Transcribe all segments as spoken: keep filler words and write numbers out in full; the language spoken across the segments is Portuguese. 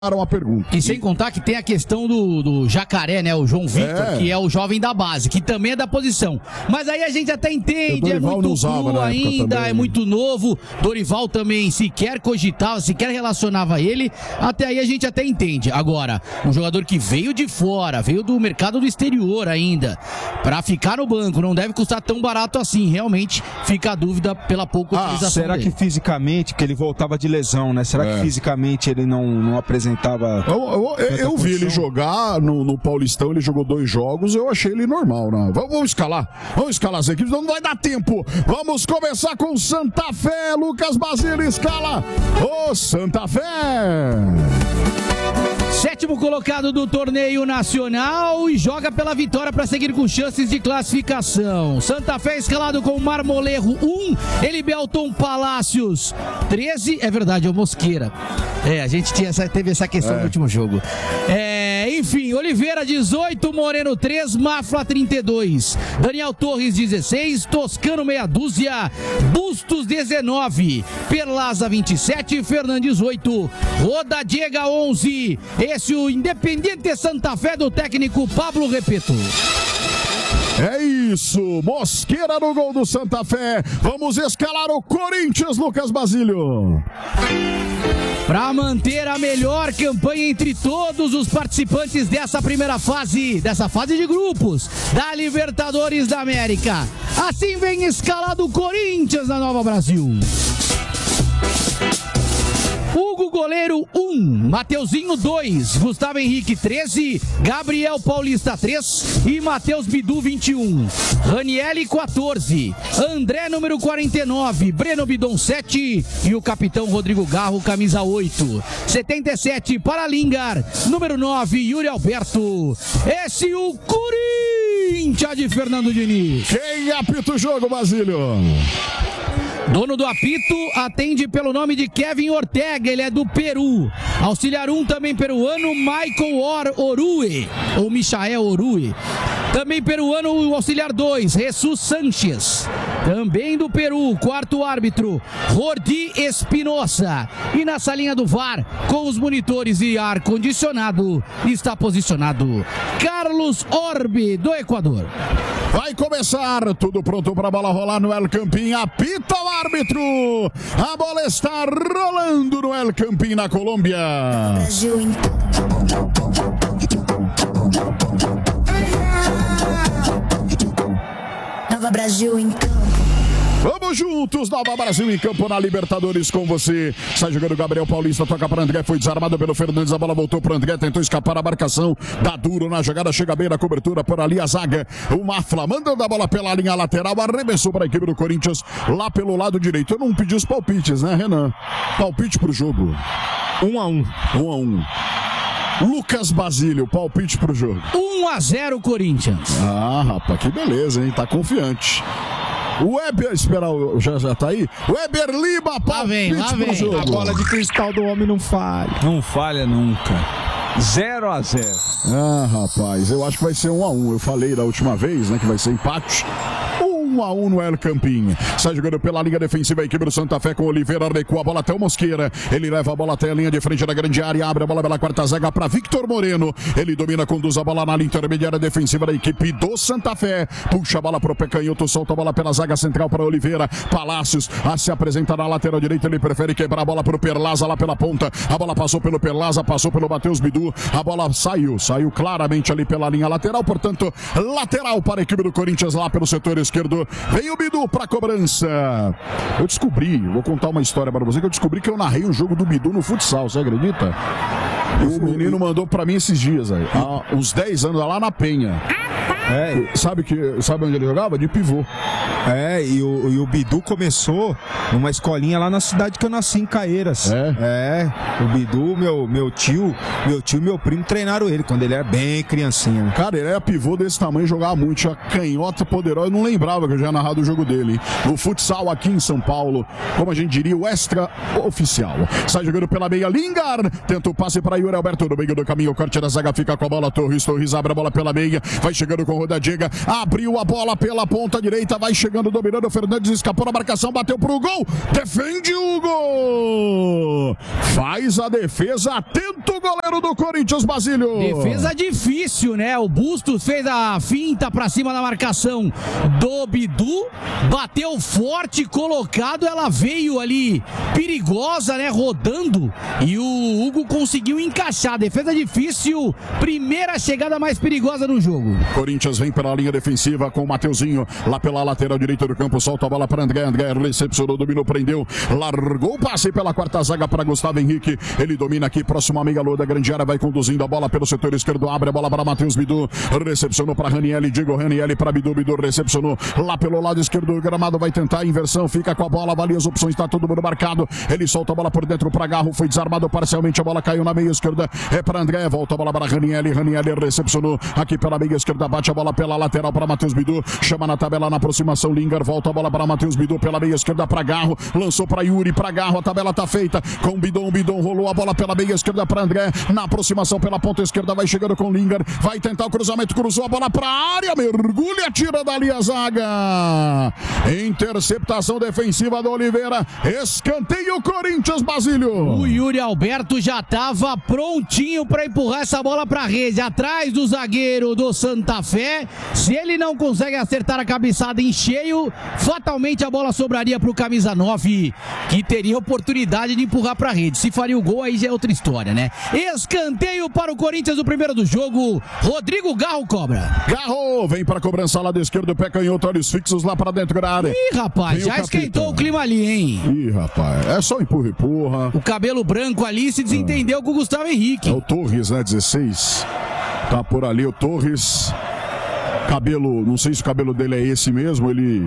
uma pergunta. E sem contar que tem a questão do, do Jacaré, né? O João Vitor, é. que é o jovem da base, que também é da posição. Mas aí a gente até entende, é muito cru ainda, é muito novo. Dorival também sequer cogitava, sequer relacionava ele. Até aí a gente até entende. Agora, um jogador que veio de fora, veio do mercado do exterior ainda, pra ficar no banco, não deve custar tão barato assim. Realmente fica a dúvida pela pouca ah, utilização será dele. que fisicamente, que ele voltava de lesão, né? Será é. que fisicamente ele não, não apresentava... Eu, eu, eu vi ele jogar no, no Paulistão, ele jogou dois jogos, eu achei ele normal, né? Vamos, vamos escalar, vamos escalar as equipes, não vai dar tempo. Vamos começar com Santa Fé, Lucas Basílio escala o Santa Fé. Sétimo colocado do torneio nacional e joga pela vitória para seguir com chances de classificação. Santa Fé escalado com Marmolejo um, Elibelton Palácios treze, é verdade, é o Mosqueira. É, a gente tinha essa, teve essa questão é. no último jogo. É, enfim, Oliveira dezoito, Moreno três, Mafla trinta e dois, Daniel Torres dezesseis, Toscano meia dúzia, Bustos dezenove, Perlaza vinte e sete, Fernandes oito, Roda Diega onze. Esse o Independiente Santa Fé do técnico Pablo Repeto. É isso, Mosqueira no gol do Santa Fé. Vamos escalar o Corinthians, Lucas Basílio. Para manter a melhor campanha entre todos os participantes dessa primeira fase, dessa fase de grupos da Libertadores da América. Assim vem escalado o Corinthians na Nova Brasil. Hugo Goleiro um, Mateuzinho dois, Gustavo Henrique treze, Gabriel Paulista três e Matheus Bidu vinte e um, Ranielli quatorze, André número quarenta e nove, Breno Bidon sete e o capitão Rodrigo Garro camisa oito, setenta e sete para Lingar, número nove, Yuri Alberto. Esse o Corinthians de Fernando Diniz. Quem apita o jogo, Basílio? Dono do apito atende pelo nome de Kevin Ortega, ele é do Peru. Auxiliar um também peruano, Michael Or Orue, ou Michael Orue. Também peruano, o auxiliar dois, Jesus Sanches. Também do Peru, quarto árbitro, Jordi Espinosa. E na salinha do V A R, com os monitores e ar-condicionado, está posicionado Carlos Orbe, do Equador. Vai começar, tudo pronto para a bola rolar no El Campín, apita o árbitro. A bola está rolando no El Campín, na Colômbia. Brasil em... Nova Brasil em campo. Vamos juntos, Nova Brasil em campo na Libertadores com você. Sai jogando Gabriel Paulista, toca para André, foi desarmado pelo Fernandes, a bola voltou para André, tentou escapar a marcação, dá duro na jogada, chega bem na cobertura, por ali a zaga, o Mafla mandando a bola pela linha lateral, arremessou para a equipe do Corinthians, lá pelo lado direito. Eu não pedi os palpites, né, Renan? Palpite pro jogo. Um a um. Um a um. Lucas Basílio, palpite pro jogo. um a zero Corinthians. Ah, rapaz, que beleza, hein? Tá confiante. O Weber, espera, já, já tá aí? Weber Lima, lá vem, lá vem. Jogo. A bola de cristal do homem não falha. Não falha nunca. zero a zero. Ah, rapaz, eu acho que vai ser um a um. Eu falei da última vez, né, que vai ser empate. um a um no El Campín. Sai jogando pela linha defensiva a equipe do Santa Fé com Oliveira, recua a bola até o Mosqueira. Ele leva a bola até a linha de frente da grande área, abre a bola pela quarta zaga para Victor Moreno. Ele domina, conduz a bola na linha intermediária defensiva da equipe do Santa Fé. Puxa a bola pro pé canhoto, solta a bola pela zaga central para Oliveira. Palácios a se apresenta na lateral direita, ele prefere quebrar a bola pro Perlaza lá pela ponta. A bola passou pelo Perlaza, passou pelo Matheus Bidu. A bola saiu, saiu claramente ali pela linha lateral, portanto, lateral para a equipe do Corinthians lá pelo setor esquerdo. Vem o Bidu para cobrança. Eu descobri, vou contar uma história para você, que eu descobri que eu narrei um jogo do Bidu no futsal, você acredita? O menino mandou para mim esses dias aí, há uns dez anos, lá na Penha. É, sabe, que, sabe onde ele jogava? De pivô. É, e o, e o Bidu começou numa escolinha lá na cidade que eu nasci, em Caeiras. É? É, o Bidu, meu, meu tio, meu tio e meu primo treinaram ele quando ele era bem criancinha. Cara, ele era pivô desse tamanho, jogava muito, tinha canhota poderosa, eu não lembrava que eu já tinha narrado o jogo dele. No futsal aqui em São Paulo, como a gente diria, o extra oficial. Sai jogando pela meia, Lingar, tenta o passe para Yuri Alberto no meio do caminho, o corte da zaga fica com a bola, Torres, Torres abre a bola pela meia, vai chegando com Rodadiga, abriu a bola pela ponta direita, vai chegando, dominando, o Fernandes escapou da marcação, bateu pro gol, defende o gol, faz a defesa, atento o goleiro do Corinthians, Basílio. Defesa difícil, né? O Bustos fez a finta pra cima da marcação do Bidu, bateu forte, colocado, ela veio ali perigosa, né? Rodando, e o Hugo conseguiu encaixar. Defesa difícil, primeira chegada mais perigosa no jogo. Corinthians vem pela linha defensiva com o Mateuzinho, lá pela lateral direita do campo, solta a bola para André, André recepcionou, dominou, prendeu, largou o passe pela quarta zaga para Gustavo Henrique, ele domina aqui, próximo à meia lua da grande área, vai conduzindo a bola pelo setor esquerdo, abre a bola para Matheus Bidu, recepcionou para Ranielli, Diego Ranielli para Bidu, Bidu recepcionou lá pelo lado esquerdo do gramado, vai tentar a inversão, fica com a bola, avalia as opções, está todo mundo marcado, ele solta a bola por dentro para Garro, foi desarmado parcialmente, a bola caiu na meia esquerda, é para André, volta a bola para Ranielli, Ranielli recepcionou aqui pela meia esquerda, bate a bola pela lateral para Matheus Bidu, chama na tabela na aproximação, Lingard, volta a bola para Matheus Bidu pela meia esquerda para Garro, lançou para Yuri, para Garro, a tabela tá feita com Bidon, Bidon rolou a bola pela meia esquerda para André, na aproximação pela ponta esquerda, vai chegando com Lingard, vai tentar o cruzamento, cruzou a bola para a área, mergulha, tira dali a zaga, interceptação defensiva do Oliveira, escanteio Corinthians, Basílio. O Yuri Alberto já estava prontinho para empurrar essa bola para a rede, atrás do zagueiro do Santa Fé. Se ele não consegue acertar a cabeçada em cheio, fatalmente a bola sobraria para o camisa nove, que teria oportunidade de empurrar para a rede. Se faria o gol, aí já é outra história, né? Escanteio para o Corinthians, o primeiro do jogo. Rodrigo Garro cobra. Garro vem para a cobrança lá do esquerdo, pé canhoto, olhos fixos lá para dentro da área. Ih, rapaz, vem já esquentou o clima ali, hein? Ih, rapaz, é só empurra, empurra. O cabelo branco ali se desentendeu ah. com o Gustavo Henrique. É o Torres, né? dezesseis. Tá por ali o Torres. Cabelo, não sei se o cabelo dele é esse mesmo, ele...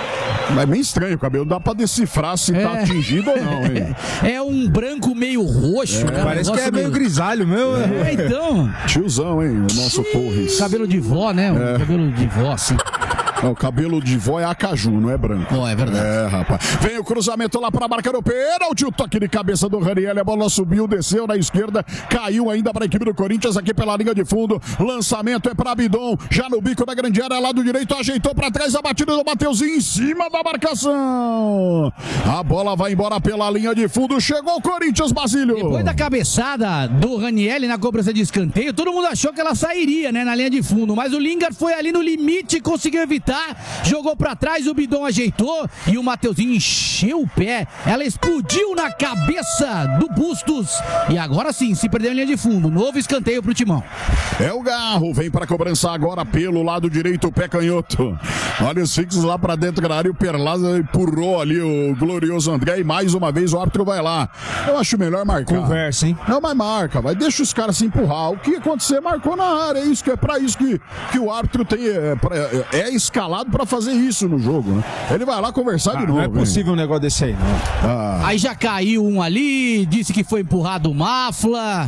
É bem estranho o cabelo, não dá pra decifrar se é. tá atingido ou não, hein? É um branco meio roxo, é, né? Parece que é meio grisalho, meu. É, então. Tiozão, hein? O nosso Torres. Cabelo de vó, né? É. Cabelo de vó, assim. Não, o cabelo de vó é acaju, não é branco. Oh, é verdade. É, rapaz. Vem o cruzamento lá para marcar o pênalti. O toque de cabeça do Ranielli. A bola subiu, desceu na esquerda. Caiu ainda para a equipe do Corinthians aqui pela linha de fundo. Lançamento é para Bidon. Já no bico da grande área, lado direito. Ajeitou para trás a batida do Mateuzinho em cima da marcação. A bola vai embora pela linha de fundo. Chegou o Corinthians, Basílio. Depois da cabeçada do Ranielli na cobrança de escanteio, todo mundo achou que ela sairia, né, na linha de fundo. Mas o Lingard foi ali no limite e conseguiu evitar. Jogou pra trás, o Bidon ajeitou e o Mateuzinho encheu o pé. Ela explodiu na cabeça do Bustos. E agora sim, se perdeu em linha de fundo. Novo escanteio pro Timão. É o Garro, vem pra cobrança agora pelo lado direito, o pé canhoto. Olha os fixos lá pra dentro da área. O Perlaza empurrou ali o glorioso André. E mais uma vez o árbitro vai lá. Eu acho melhor marcar. Conversa, hein? Não, mas marca, vai. Deixa os caras se empurrar. O que acontecer, marcou na área. É isso que é pra isso que, que o árbitro tem. É, é, é escalado pra fazer isso no jogo, né? Ele vai lá conversar ah, de novo. Não é possível hein? um negócio desse aí, não. Ah. Aí já caiu um ali, disse que foi empurrado o Mafla.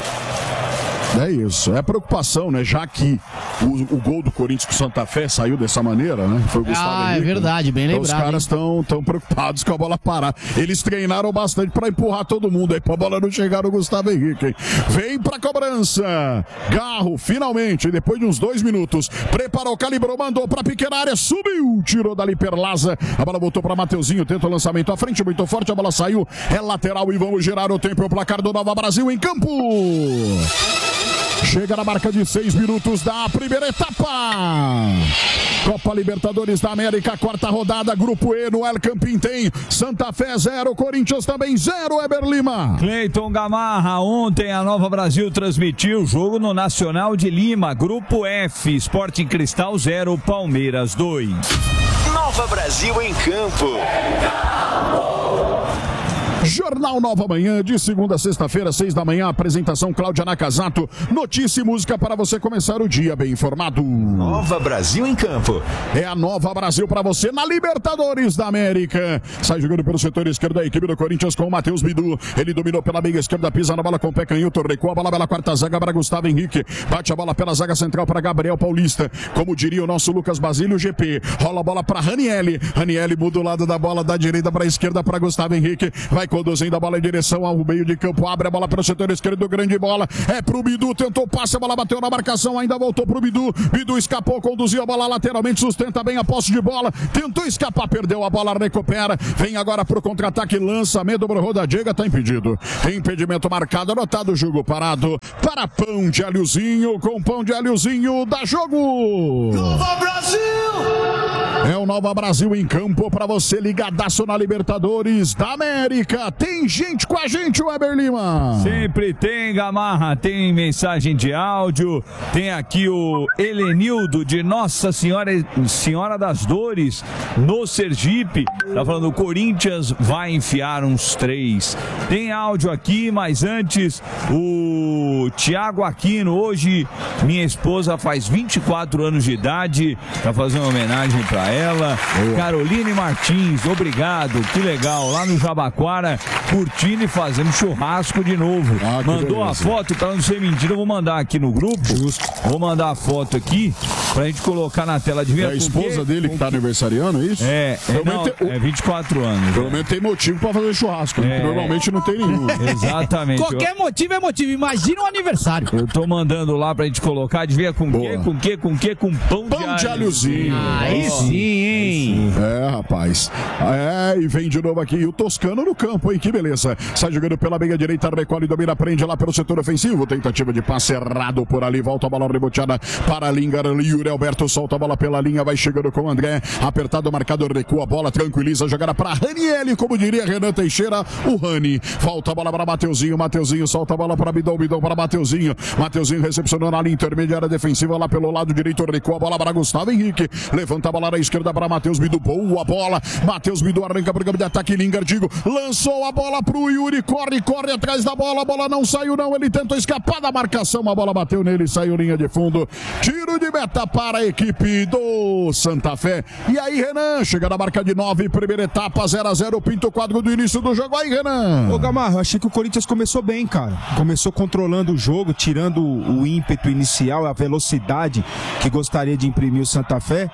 É isso, é preocupação, né? Já que o, o gol do Corinthians com o Santa Fé saiu dessa maneira, né? Foi o Gustavo Ah, Henrique, é verdade, bem então lembrado. Os caras estão tão preocupados com a bola parar. Eles treinaram bastante pra empurrar todo mundo aí, pra bola não chegar no Gustavo Henrique, hein? Vem pra cobrança. Garro, finalmente, depois de uns dois minutos, preparou, calibrou, mandou pra pequena área, subiu, tirou dali Perlaza. A bola voltou pra Mateuzinho, tenta o lançamento à frente, muito forte, a bola saiu, é lateral e vamos girar o tempo. É o placar do Nova Brasil em campo. Chega na marca de seis minutos da primeira etapa. Copa Libertadores da América, quarta rodada, Grupo E no El Campín tem Santa Fé zero, Corinthians também zero, Eber Lima. Cleiton Gamarra, ontem a Nova Brasil transmitiu o jogo no Nacional de Lima, Grupo F, Sporting Cristal zero, Palmeiras dois. Nova Brasil em campo. Jornal Nova Manhã, de segunda a sexta-feira, seis da manhã, apresentação Cláudia Nakazato, notícia e música para você começar o dia bem informado. Nova Brasil em campo. É a Nova Brasil para você na Libertadores da América. Sai jogando pelo setor esquerdo da equipe do Corinthians com o Matheus Bidu. Ele dominou pela meia esquerda, pisa na bola com o pé canhoto, recua a bola pela quarta zaga para Gustavo Henrique. Bate a bola pela zaga central para Gabriel Paulista. Como diria o nosso Lucas Basílio, G P. Rola a bola para Ranielli. Ranielli muda o lado da bola da direita para a esquerda para Gustavo Henrique. Vai conduzindo a bola em direção ao meio de campo, abre a bola para o setor esquerdo, grande bola, é pro Bidu, tentou passe, a bola bateu na marcação, ainda voltou pro Bidu, Bidu escapou, conduziu a bola lateralmente, sustenta bem a posse de bola, tentou escapar, perdeu a bola, recupera, vem agora pro contra-ataque, lançamento pro Rodadiega, tá impedido, impedimento marcado, anotado, jogo parado, para Pão de Alhozinho, com Pão de Alhozinho, dá jogo! Nova Brasil! É o Nova Brasil em campo para você ligadaço na Libertadores da América. Tem gente com a gente, Weber Lima. Sempre tem, Gamarra. Tem mensagem de áudio. Tem aqui o Helenildo de Nossa Senhora Senhora das Dores no Sergipe. Tá falando, o Corinthians vai enfiar uns três. Tem áudio aqui, mas antes o Thiago Aquino. Hoje minha esposa faz vinte e quatro anos de idade. Tá fazendo uma homenagem para ela. Boa. Caroline Martins, obrigado, que legal, lá no Jabaquara, curtindo e fazendo churrasco de novo. Ah, mandou a foto, para não ser mentira, eu vou mandar aqui no grupo. Justo. Vou mandar a foto aqui pra gente colocar na tela de ver. É a esposa dele que tá aniversariando, é isso? É, é, não, tem, é vinte e quatro anos. Pelo menos tem motivo pra fazer churrasco, é, normalmente não tem nenhum. Exatamente. Qualquer motivo é motivo, imagina um aniversário. Eu tô mandando lá pra gente colocar, de ver com quê, com quê, com quê, com pão, pão de alhozinho. Aí oh. sim, hein? É, rapaz. É, e vem de novo aqui o Toscano no campo, hein? Que beleza. Sai jogando pela meia direita, recolhe, domina, prende lá pelo setor ofensivo. Tentativa de passe errado por ali. Volta a bola reboteada para Lingar. Yuri Alberto solta a bola pela linha. Vai chegando com o André. Apertado, marcador, recua a bola, tranquiliza. Jogada para Ranieri, como diria Renan Teixeira. O Rani. Volta a bola para Mateuzinho. Mateuzinho solta a bola para Bidão. Bidão para Mateuzinho. Mateuzinho recepcionou na linha intermediária defensiva lá pelo lado direito. Recua a bola para Gustavo Henrique. Levanta a bola na esquerda para Matheus Bidu. Boa bola. Matheus Bidu arranca para o campo de ataque. Lingard, digo, lançou a bola pro Yuri. Corre, corre atrás da bola. A bola não saiu, não. Ele tentou escapar da marcação. A bola bateu nele, saiu linha de fundo. Tiro de meta para a equipe do Santa Fé. E aí, Renan, chega na marca de nove, primeira etapa, zero a zero, pinto quadro do início do jogo. Aí, Renan. Ô, Gamarra, eu achei que o Corinthians começou bem, cara. Começou controlando o jogo, tirando o ímpeto inicial, a velocidade que gostaria de imprimir o Santa Fé.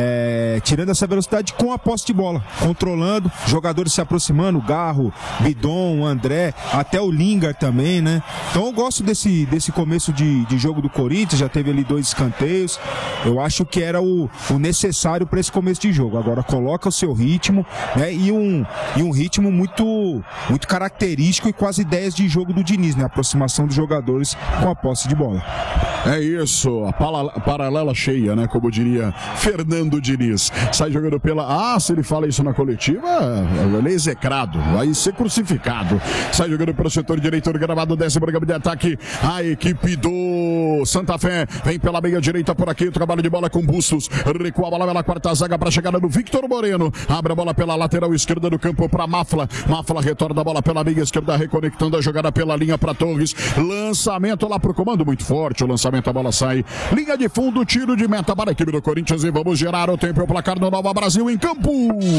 É, tirando essa velocidade com a posse de bola, controlando, jogadores se aproximando, Garro, Bidon, André, até o Lingard também, né? Então eu gosto desse, desse começo de, de jogo do Corinthians, já teve ali dois escanteios, eu acho que era o, o necessário para esse começo de jogo. Agora coloca o seu ritmo, né? E um, e um ritmo muito, muito característico e com as ideias de jogo do Diniz, né? A aproximação dos jogadores com a posse de bola. É isso, a paralela cheia, né? Como diria Fernando Diniz. Sai jogando pela... Ah, se ele fala isso na coletiva, ele é execrado, vai ser crucificado. Sai jogando pelo setor direito do gramado, desce para o campo de ataque. A equipe do Santa Fé vem pela meia direita por aqui, trabalho de bola com Bustos. Recua a bola pela quarta zaga para a chegada do Victor Moreno. Abre a bola pela lateral esquerda do campo para Mafla. Mafla retorna a bola pela meia esquerda, reconectando a jogada pela linha para Torres. Lançamento lá pro comando, muito forte o lançamento, a bola sai. Linha de fundo, tiro de meta para a equipe do Corinthians e vamos gerar o tempo e o placar no Nova Brasil em campo.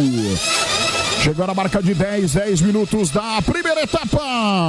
Chegou na marca de dez, dez minutos da primeira etapa.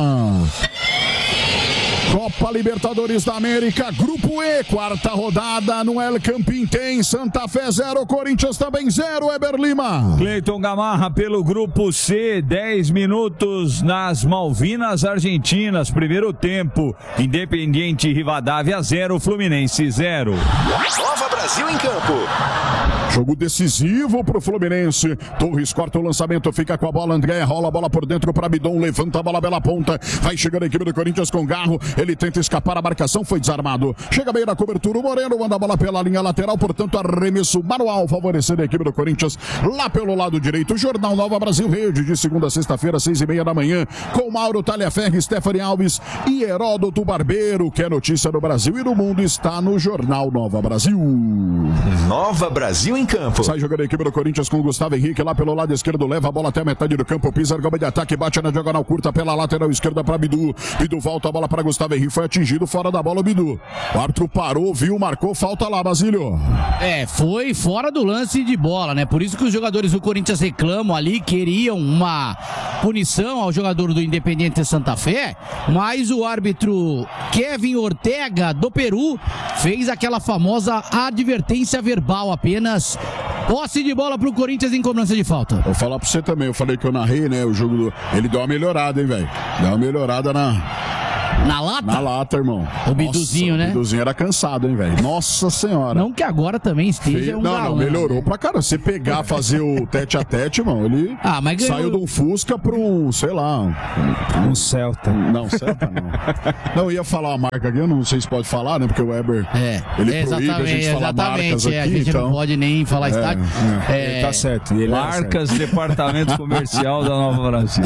Copa Libertadores da América, Grupo E, quarta rodada no El Campín, tem Santa Fé zero, Corinthians também zero, Weber Lima. Cleiton Gamarra pelo Grupo C, dez minutos nas Malvinas Argentinas, primeiro tempo, Independiente Rivadavia zero, Fluminense zero. Nova Brasil em campo. Jogo decisivo pro Fluminense. Torres corta o lançamento, fica com a bola. André rola a bola por dentro para Bidon, levanta a bola pela ponta. Vai chegando a equipe do Corinthians com Garro. Ele tenta escapar, a marcação foi desarmado. Chega bem na cobertura o Moreno, manda a bola pela linha lateral, portanto arremesso manual favorecendo a equipe do Corinthians lá pelo lado direito. Jornal Nova Brasil Rede de segunda a sexta-feira, seis e meia da manhã, com Mauro Talhaferri, Stephanie Alves e Heródoto Barbeiro, que é notícia no Brasil e no mundo, está no Jornal Nova Brasil. Nova Brasil em campo. Sai jogando a equipe do Corinthians com o Gustavo Henrique lá pelo lado esquerdo, leva a bola até a metade do campo, pisa a gama de ataque, bate na diagonal curta pela lateral esquerda para Bidu. Bidu volta a bola para Gustavo Henrique, foi atingido fora da bola o Bidu. O árbitro parou, viu, marcou falta lá, Basílio. É, foi fora do lance de bola, né? Por isso que os jogadores do Corinthians reclamam ali, queriam uma punição ao jogador do Independiente Santa Fé, mas o árbitro Kevin Ortega do Peru fez aquela famosa advertência verbal apenas Posse de bola pro Corinthians em cobrança de falta. Vou falar pra você também, eu falei que eu narrei, né, o jogo do... Ele deu uma melhorada, hein, velho? Deu uma melhorada na... Na lata? Na lata, irmão. O Biduzinho, Nossa, né? O Biduzinho era cansado, hein, velho? Nossa senhora. Não que agora também esteja Feio. um Não, galã, não, melhorou né? pra caramba. Você pegar, fazer o tete a tete, irmão, ele ah, mas ganhou... saiu de um Fusca pro um, sei lá... Um, um Celta. Não, Celta não. Não, eu ia falar a marca aqui, eu não sei se pode falar, né? Porque o Weber, É, ele é, proíbe a gente falar marcas exatamente. aqui, É, a gente então... não pode nem falar É, estádio. é. É, Ele tá certo. Ele Marcas, Departamento Comercial da Nova Brasil.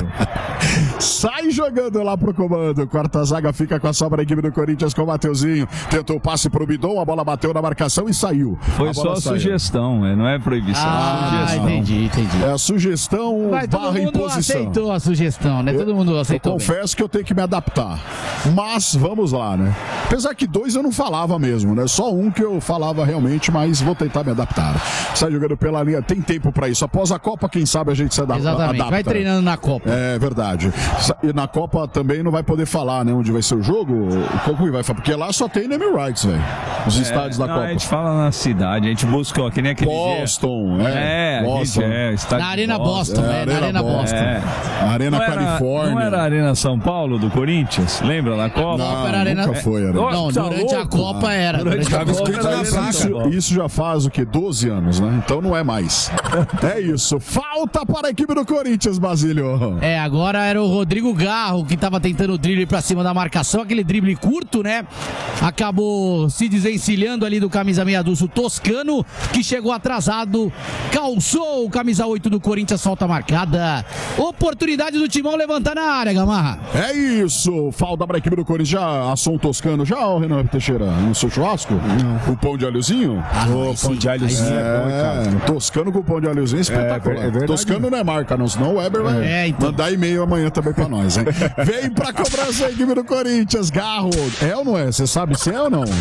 Sai jogando lá pro comando. Quarta zaga fica com a sobra da equipe do Corinthians com o Mateuzinho. Tentou o passe pro Bidon, a bola bateu na marcação e saiu. Foi a só bola saiu. sugestão, né? Não é proibição. Ah, é sugestão. entendi, entendi. É a sugestão Mas todo barra mundo imposição. aceitou a sugestão, né? Todo mundo Eu aceitou. bem. confesso que eu tenho que me adaptar. Mas vamos lá, né? Apesar que dois eu não falava mesmo, né? Só um que eu falava realmente, mas vou tentar me adaptar. Sai jogando pela linha, tem tempo pra isso. Após a Copa, quem sabe a gente se adapta. Exatamente, adapta. vai treinando na Copa. É verdade. E na Copa também não vai poder falar, né? Onde vai ser o jogo. Como que vai falar? Porque lá só tem name rights, velho. Os estádios da Não, Copa. a gente fala na cidade, a gente busca, ó, que nem aquele Boston, dia. é. É, Boston. a gente é, estádio Na Arena de Boston, É, é, na Arena Boston. É. Arena Não era, Califórnia. não era a Arena São Paulo do Corinthians? Lembra na Copa? Não, era Arena- nunca foi, Arena. Não, Tá durante a louco? Copa era. Durante Durante a a Copa Copa era era Arena Arena São Isso, Paulo. isso já faz o quê? doze anos, né? Então não é mais. É isso. Falta para a equipe do Corinthians, Basílio. É, agora era o Rodrigo Garro que tava tentando o drible pra cima da marcação, aquele drible curto, né? Acabou se desencilhando ali do camisa meia dúzia Toscano, que chegou atrasado, calçou o camisa oito do Corinthians, falta marcada. Oportunidade do Timão levantar na área, Gamarra. É isso. Falta para a equipe do Corinthians. Já assou um toscano já, ô Renan Teixeira? No seu churrasco? Não. O pão de alhozinho? O pão de alhozinho é bom, cara. É, toscano com pão de alhozinho é espetacular. É, é verdade. Toscano não é marca, não, senão o Weber vai É, então. mandar e-mail amanhã também pra nós, hein? Vem pra cobrança a equipe do Corinthians. Garro. É ou não é? Você sabe se é ou não?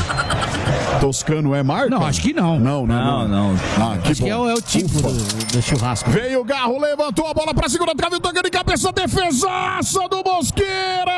Toscano é marca? Não, acho que não. Não, né? Não, não. Ah, que Acho bom. que é, o- é o tipo Ufa. do, do churrasco. Veio o Garro, levantou a bola pra segunda trave, toca de cabeça, defesaça do Mosqueira!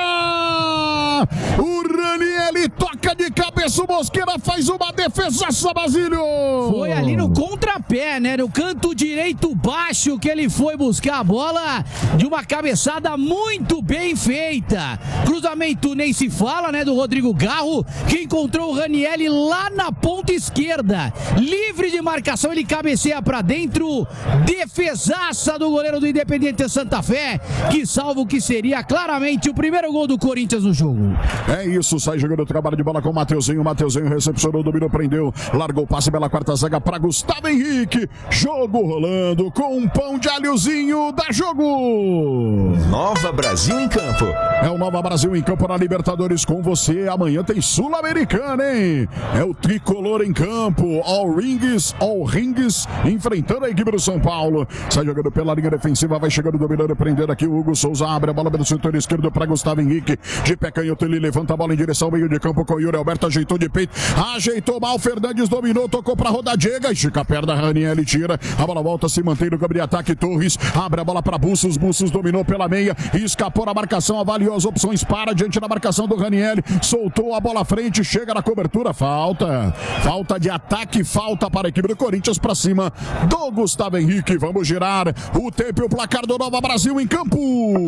O Ranieri toca de cabeça, o Mosqueira faz uma defesaça, Basílio! Foi ali no contrapé, né? No canto direito baixo que ele foi buscar a bola de uma cabeçada muito bem feita. Cruzamento nem se fala, né? Do Rodrigo Garro, que encontrou o Ranieri lá na ponta esquerda. Livre de marcação, ele cabeceia pra dentro. Defesaça do goleiro do Independiente Santa Fé, que salva o que seria claramente o primeiro gol do Corinthians no jogo. É isso, sai jogando o trabalho de bola com o Mateuzinho. O Mateuzinho recepcionou, dominou, prendeu, largou o passe pela quarta zaga para Gustavo Henrique. Jogo rolando com um pão de alhozinho. Dá jogo! Nova Brasil em campo. É o Nova Brasil em campo na Libertadores com você. Amanhã tem Sul-Americana, hein? É o tricolor em campo. All Rings, All Rings, enfrentando a equipe do São Paulo. Sai jogando pela linha defensiva, vai chegando, dominando, prendendo aqui o Hugo Souza. Abre a bola pelo setor esquerdo para Gustavo Henrique. De pé canhoto, ele levanta a bola em direção ao meio de campo com o Yuri Alberto. Ajeitou de peito, ajeitou mal. Fernandes dominou, tocou para rodar Diego. Estica a perna, Ranieri tira. A bola volta, se mantém no campo de ataque. Torres abre a bola para Bustos. Bustos dominou pela meia, escapou na marcação, avaliou as opções para diante da marcação do Ranieri. Soltou a bola à frente, chega na cobertura. Falta, falta de ataque, falta para a equipe do Corinthians para cima do Gustavo Henrique. Vamos girar o tempo e o placar do Nova Brasil em campo.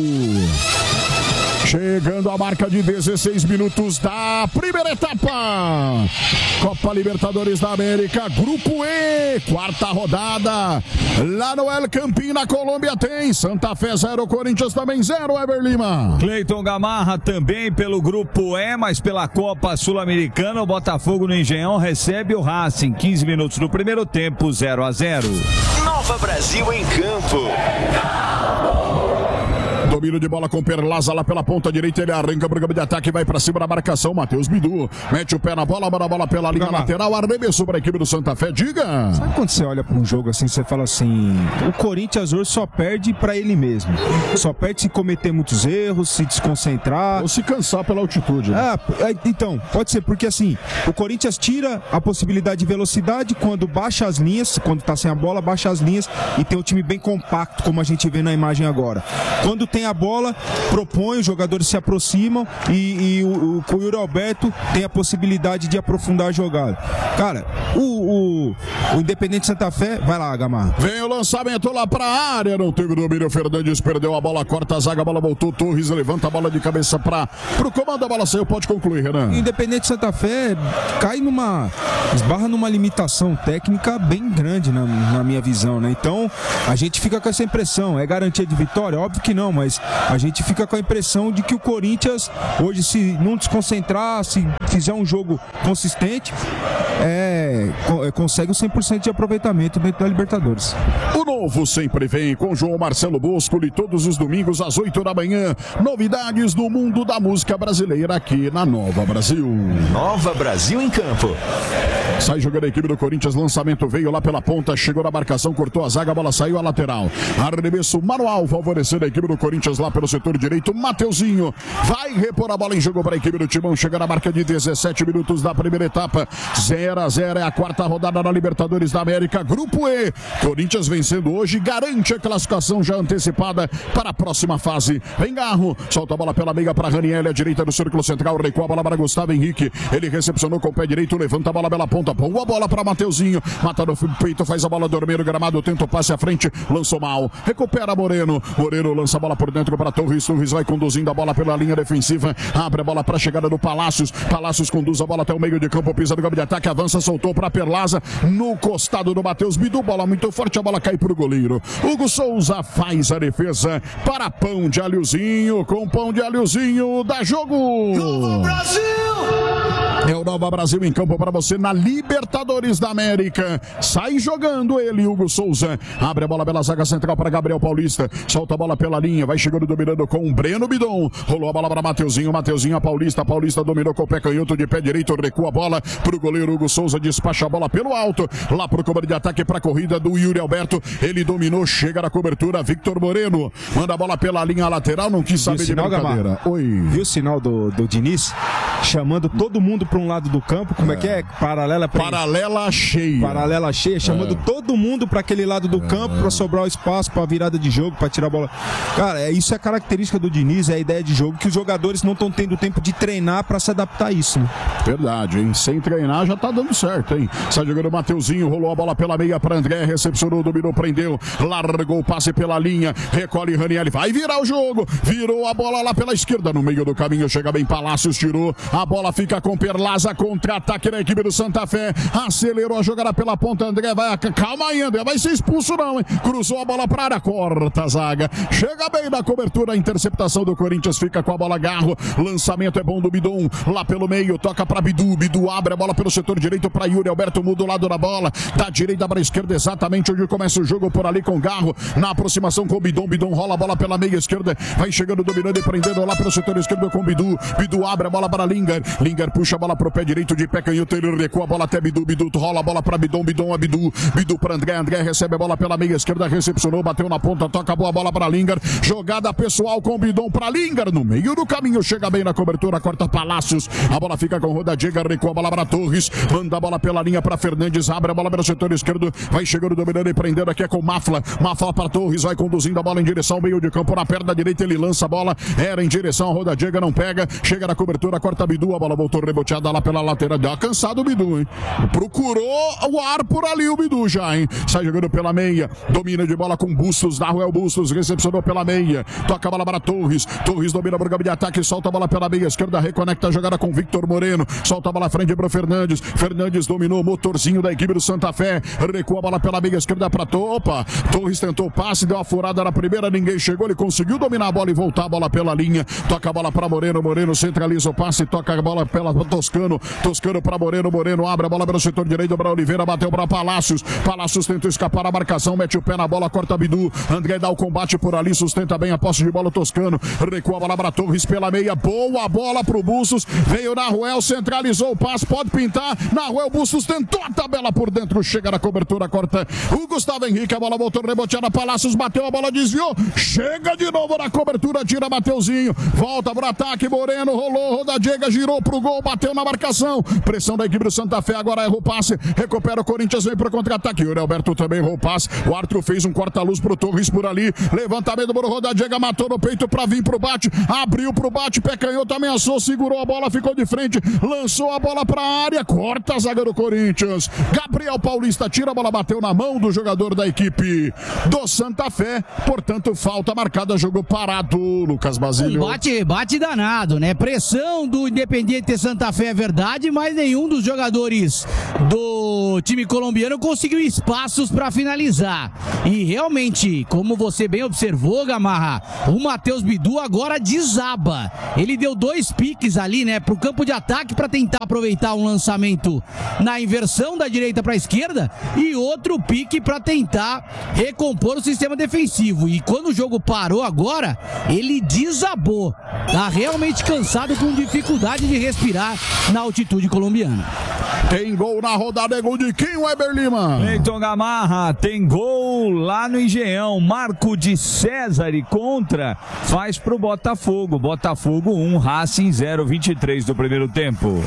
Chegando a marca de dezesseis minutos da primeira etapa. Copa Libertadores da América, Grupo E, quarta rodada. Lá no El Campín, na Colômbia, tem Santa Fé zero, Corinthians também zero, Eber Lima. Cleiton Gamarra também pelo Grupo E, mas pela Copa Sul-Americana, o Botafogo no Engenhão recebe o Racing. quinze minutos do primeiro tempo, zero a zero. Nova Brasil em campo. Domínio de bola com Perlaza lá pela ponta direita, ele arranca pro campo de ataque, vai pra cima da marcação, Matheus Bidu, mete o pé na bola, manda a bola pela linha Gama. lateral, arremessou para a equipe do Santa Fé, diga! Sabe quando você olha para um jogo assim, você fala assim, o Corinthians hoje só perde para ele mesmo. Só perde se cometer muitos erros, se desconcentrar. Ou se cansar pela altitude, né? Ah, é, então, pode ser, porque assim, o Corinthians tira a possibilidade de velocidade quando baixa as linhas, quando tá sem a bola, baixa as linhas e tem um time bem compacto, como a gente vê na imagem agora. Quando tem a bola, propõe, os jogadores se aproximam e, e o, o, o Yuri Alberto tem a possibilidade de aprofundar a jogada. Cara, o, o, o Independente Santa Fé, vai lá, Gamarra. Vem o lançamento lá pra área, não teve domínio, Fernandes perdeu a bola, corta a zaga, a bola voltou, Torres levanta a bola de cabeça pra, pro comando, a bola saiu, pode concluir, Renan. Independente Santa Fé cai numa, esbarra numa limitação técnica bem grande na, na minha visão, né? Então, a gente fica com essa impressão, é garantia de vitória? Óbvio que não, mas a gente fica com a impressão de que o Corinthians, hoje, se não desconcentrar, se fizer um jogo consistente, é, consegue o cem por cento de aproveitamento dentro da Libertadores. O novo sempre vem com João Marcelo Bosco e todos os domingos às oito da manhã. Novidades do mundo da música brasileira aqui na Nova Brasil. Nova Brasil em campo. Sai jogando a equipe do Corinthians, lançamento veio lá pela ponta, chegou na marcação, cortou a zaga, a bola saiu à lateral. Arremesso manual favorecendo a equipe do Corinthians lá pelo setor direito. Mateuzinho vai repor a bola em jogo para a equipe do Timão, chega na marca de dezessete minutos da primeira etapa. zero a zero é a quarta rodada na Libertadores da América, Grupo E. Corinthians vencendo hoje, garante a classificação já antecipada para a próxima fase. Vem Garro, solta a bola pela meia para Raniel, a direita do círculo central, recua a bola para Gustavo Henrique. Ele recepcionou com o pé direito, levanta a bola pela ponta, boa bola para Mateuzinho, mata no peito, faz a bola dormir no gramado, tenta o passe à frente, lançou mal, recupera Moreno, Moreno lança a bola por dentro para Torres, Torres vai conduzindo a bola pela linha defensiva, abre a bola para a chegada do Palácios, Palácios conduz a bola até o meio de campo, pisa no campo de ataque, avança, soltou para Perlaza, no costado do Matheus Bidu, bola muito forte, a bola cai para o goleiro. Hugo Souza faz a defesa para Pão de Alhozinho, com Pão de Alhozinho, dá jogo! Nova Brasil! É o Nova Brasil em campo para você na Libertadores da América. Sai jogando ele, Hugo Souza. Abre a bola pela zaga central para Gabriel Paulista. Solta a bola pela linha, vai chegando dominando com o Breno Bidon. Rolou a bola para Mateuzinho, Mateuzinho a Paulista. Paulista dominou com o pé canhoto de pé direito, recua a bola para o goleiro Hugo Souza, despacha a bola pelo alto. Lá para o comando de ataque para a corrida do Yuri Alberto. Ele dominou, chega na cobertura, Victor Moreno. Manda a bola pela linha lateral, não quis saber de brincadeira. Oi. Viu o sinal do, do Diniz? Chamando todo mundo para um lado do campo, como é, é que é? Paralela pra... Paralela cheia. Paralela cheia, chamando é. todo mundo para aquele lado do é. campo para sobrar o espaço para virada de jogo, para tirar a bola. Cara, é, isso é característica do Diniz, é a ideia de jogo que os jogadores não estão tendo tempo de treinar para se adaptar a isso. Né? Verdade, hein? Sem treinar já tá dando certo, hein? Sai jogando o Mateuzinho, rolou a bola pela meia para André, recepcionou, dominou, prendeu, largou o passe pela linha, recolhe Raniel, vai virar o jogo, virou a bola lá pela esquerda, no meio do caminho, chega bem Palácios, tirou, a bola fica com Perlaza, contra-ataque da equipe do Santa Fé, acelerou a jogada pela ponta, André vai, calma aí André, vai ser expulso não, hein? Cruzou a bola para a área, corta a zaga, chega bem na cobertura, a interceptação do Corinthians, fica com a bola Garro, lançamento é bom do Bidon, lá pelo meio, toca para Bidu, Bidu abre a bola pelo setor direito para Yuri Alberto, muda o lado da bola, da direita para a esquerda, exatamente onde começa o jogo, por ali com Garro, na aproximação com o Bidon, Bidon rola a bola pela meia esquerda, vai chegando, dominando e prendendo lá pelo setor esquerdo com Bidu, Bidu abre a bola para Linger, Linger puxa a bola pro pé direito de pé canhoto, ele recua a bola até Bidu, Bidu rola a bola para Bidon, Bidon a Bidu, Bidu para André, André recebe a bola pela meia esquerda, recepcionou, bateu na ponta, toca a boa bola para Linger, jogada pessoal com Bidon para Linger, no meio do caminho, chega bem na cobertura, corta Palácios, a bola fica com Rodadiega, recua a bola para Torres, manda a bola pela linha para Fernandes, abre a bola pelo setor esquerdo, vai chegando, dominando e prendendo aqui é com Mafla, Mafla para Torres, vai conduzindo a bola em direção ao meio de campo, na perna direita ele lança a bola, era em direção a Rodadiega, não pega, chega na cobertura, corta Bidu, a bola voltou reboteada lá pela lateral, deu uma cansada o Bidu, hein? Procurou o ar por ali o Bidu já, hein? Sai jogando pela meia, domina de bola com Bustos, Naruel Bustos, recepcionou pela meia, toca a bola para Torres, Torres domina por campo de ataque, solta a bola pela meia esquerda, reconecta a jogada com Victor Moreno, solta a bola à frente para Fernandes, Fernandes dominou, motorzinho da equipe do Santa Fé, recua a bola pela meia esquerda para Topa, Torres tentou o passe, deu uma furada na primeira, ninguém chegou, ele conseguiu dominar a bola e voltar a bola pela linha, toca a bola para Moreno, Moreno centraliza o passe, toca a bola pela Toscano, Toscano para Moreno, Moreno abre a bola pelo setor direito para Oliveira, bateu para Palácios, Palácios tentou escapar a marcação, mete o pé na bola, corta Bidu, André dá o combate por ali, sustenta bem a posse de bola Toscano, recua a bola para Torres pela meia, boa bola pro Bustos, veio Naruel, centralizou o passe, pode pintar, Naruel Bustos tentou a tabela por dentro, chega na cobertura, corta o Gustavo Henrique, a bola voltou reboteada, Palácios bateu, a bola desviou, chega de novo na cobertura, tira Mateuzinho, volta pro ataque, Moreno rolou, Rodadiega girou pro gol, bateu na marcação, marcação. Pressão da equipe do Santa Fé, agora erra o passe. Recupera o Corinthians, vem pro contra-ataque. O Alberto também errou o passe. O Arthur fez um corta-luz pro Torres por ali. Levantamento do Rodadiega, matou no peito pra vir pro bate. Abriu pro bate, pé canhoto, ameaçou, segurou a bola, ficou de frente. Lançou a bola pra área, corta a zaga do Corinthians. Gabriel Paulista tira a bola, bateu na mão do jogador da equipe do Santa Fé. Portanto, falta marcada, jogo parado. Lucas Basílio. Um bate, bate danado, né? Pressão do Independiente Santa Fé é verdade, mas nenhum dos jogadores do time colombiano conseguiu espaços para finalizar. E realmente, como você bem observou, Gamarra, o Matheus Bidu agora desaba. Ele deu dois piques ali, né, pro campo de ataque para tentar aproveitar um lançamento na inversão da direita para a esquerda e outro pique para tentar recompor o sistema defensivo. E quando o jogo parou agora, ele desabou. Tá realmente cansado, com dificuldade de respirar na altitude colombiana. Tem gol na rodada, é gol de quem, Weber Lima? Cleiton Gamarra, tem gol lá no Engenhão. Marco de César e contra faz pro Botafogo. Botafogo um, Racing zero, vinte e três do primeiro tempo.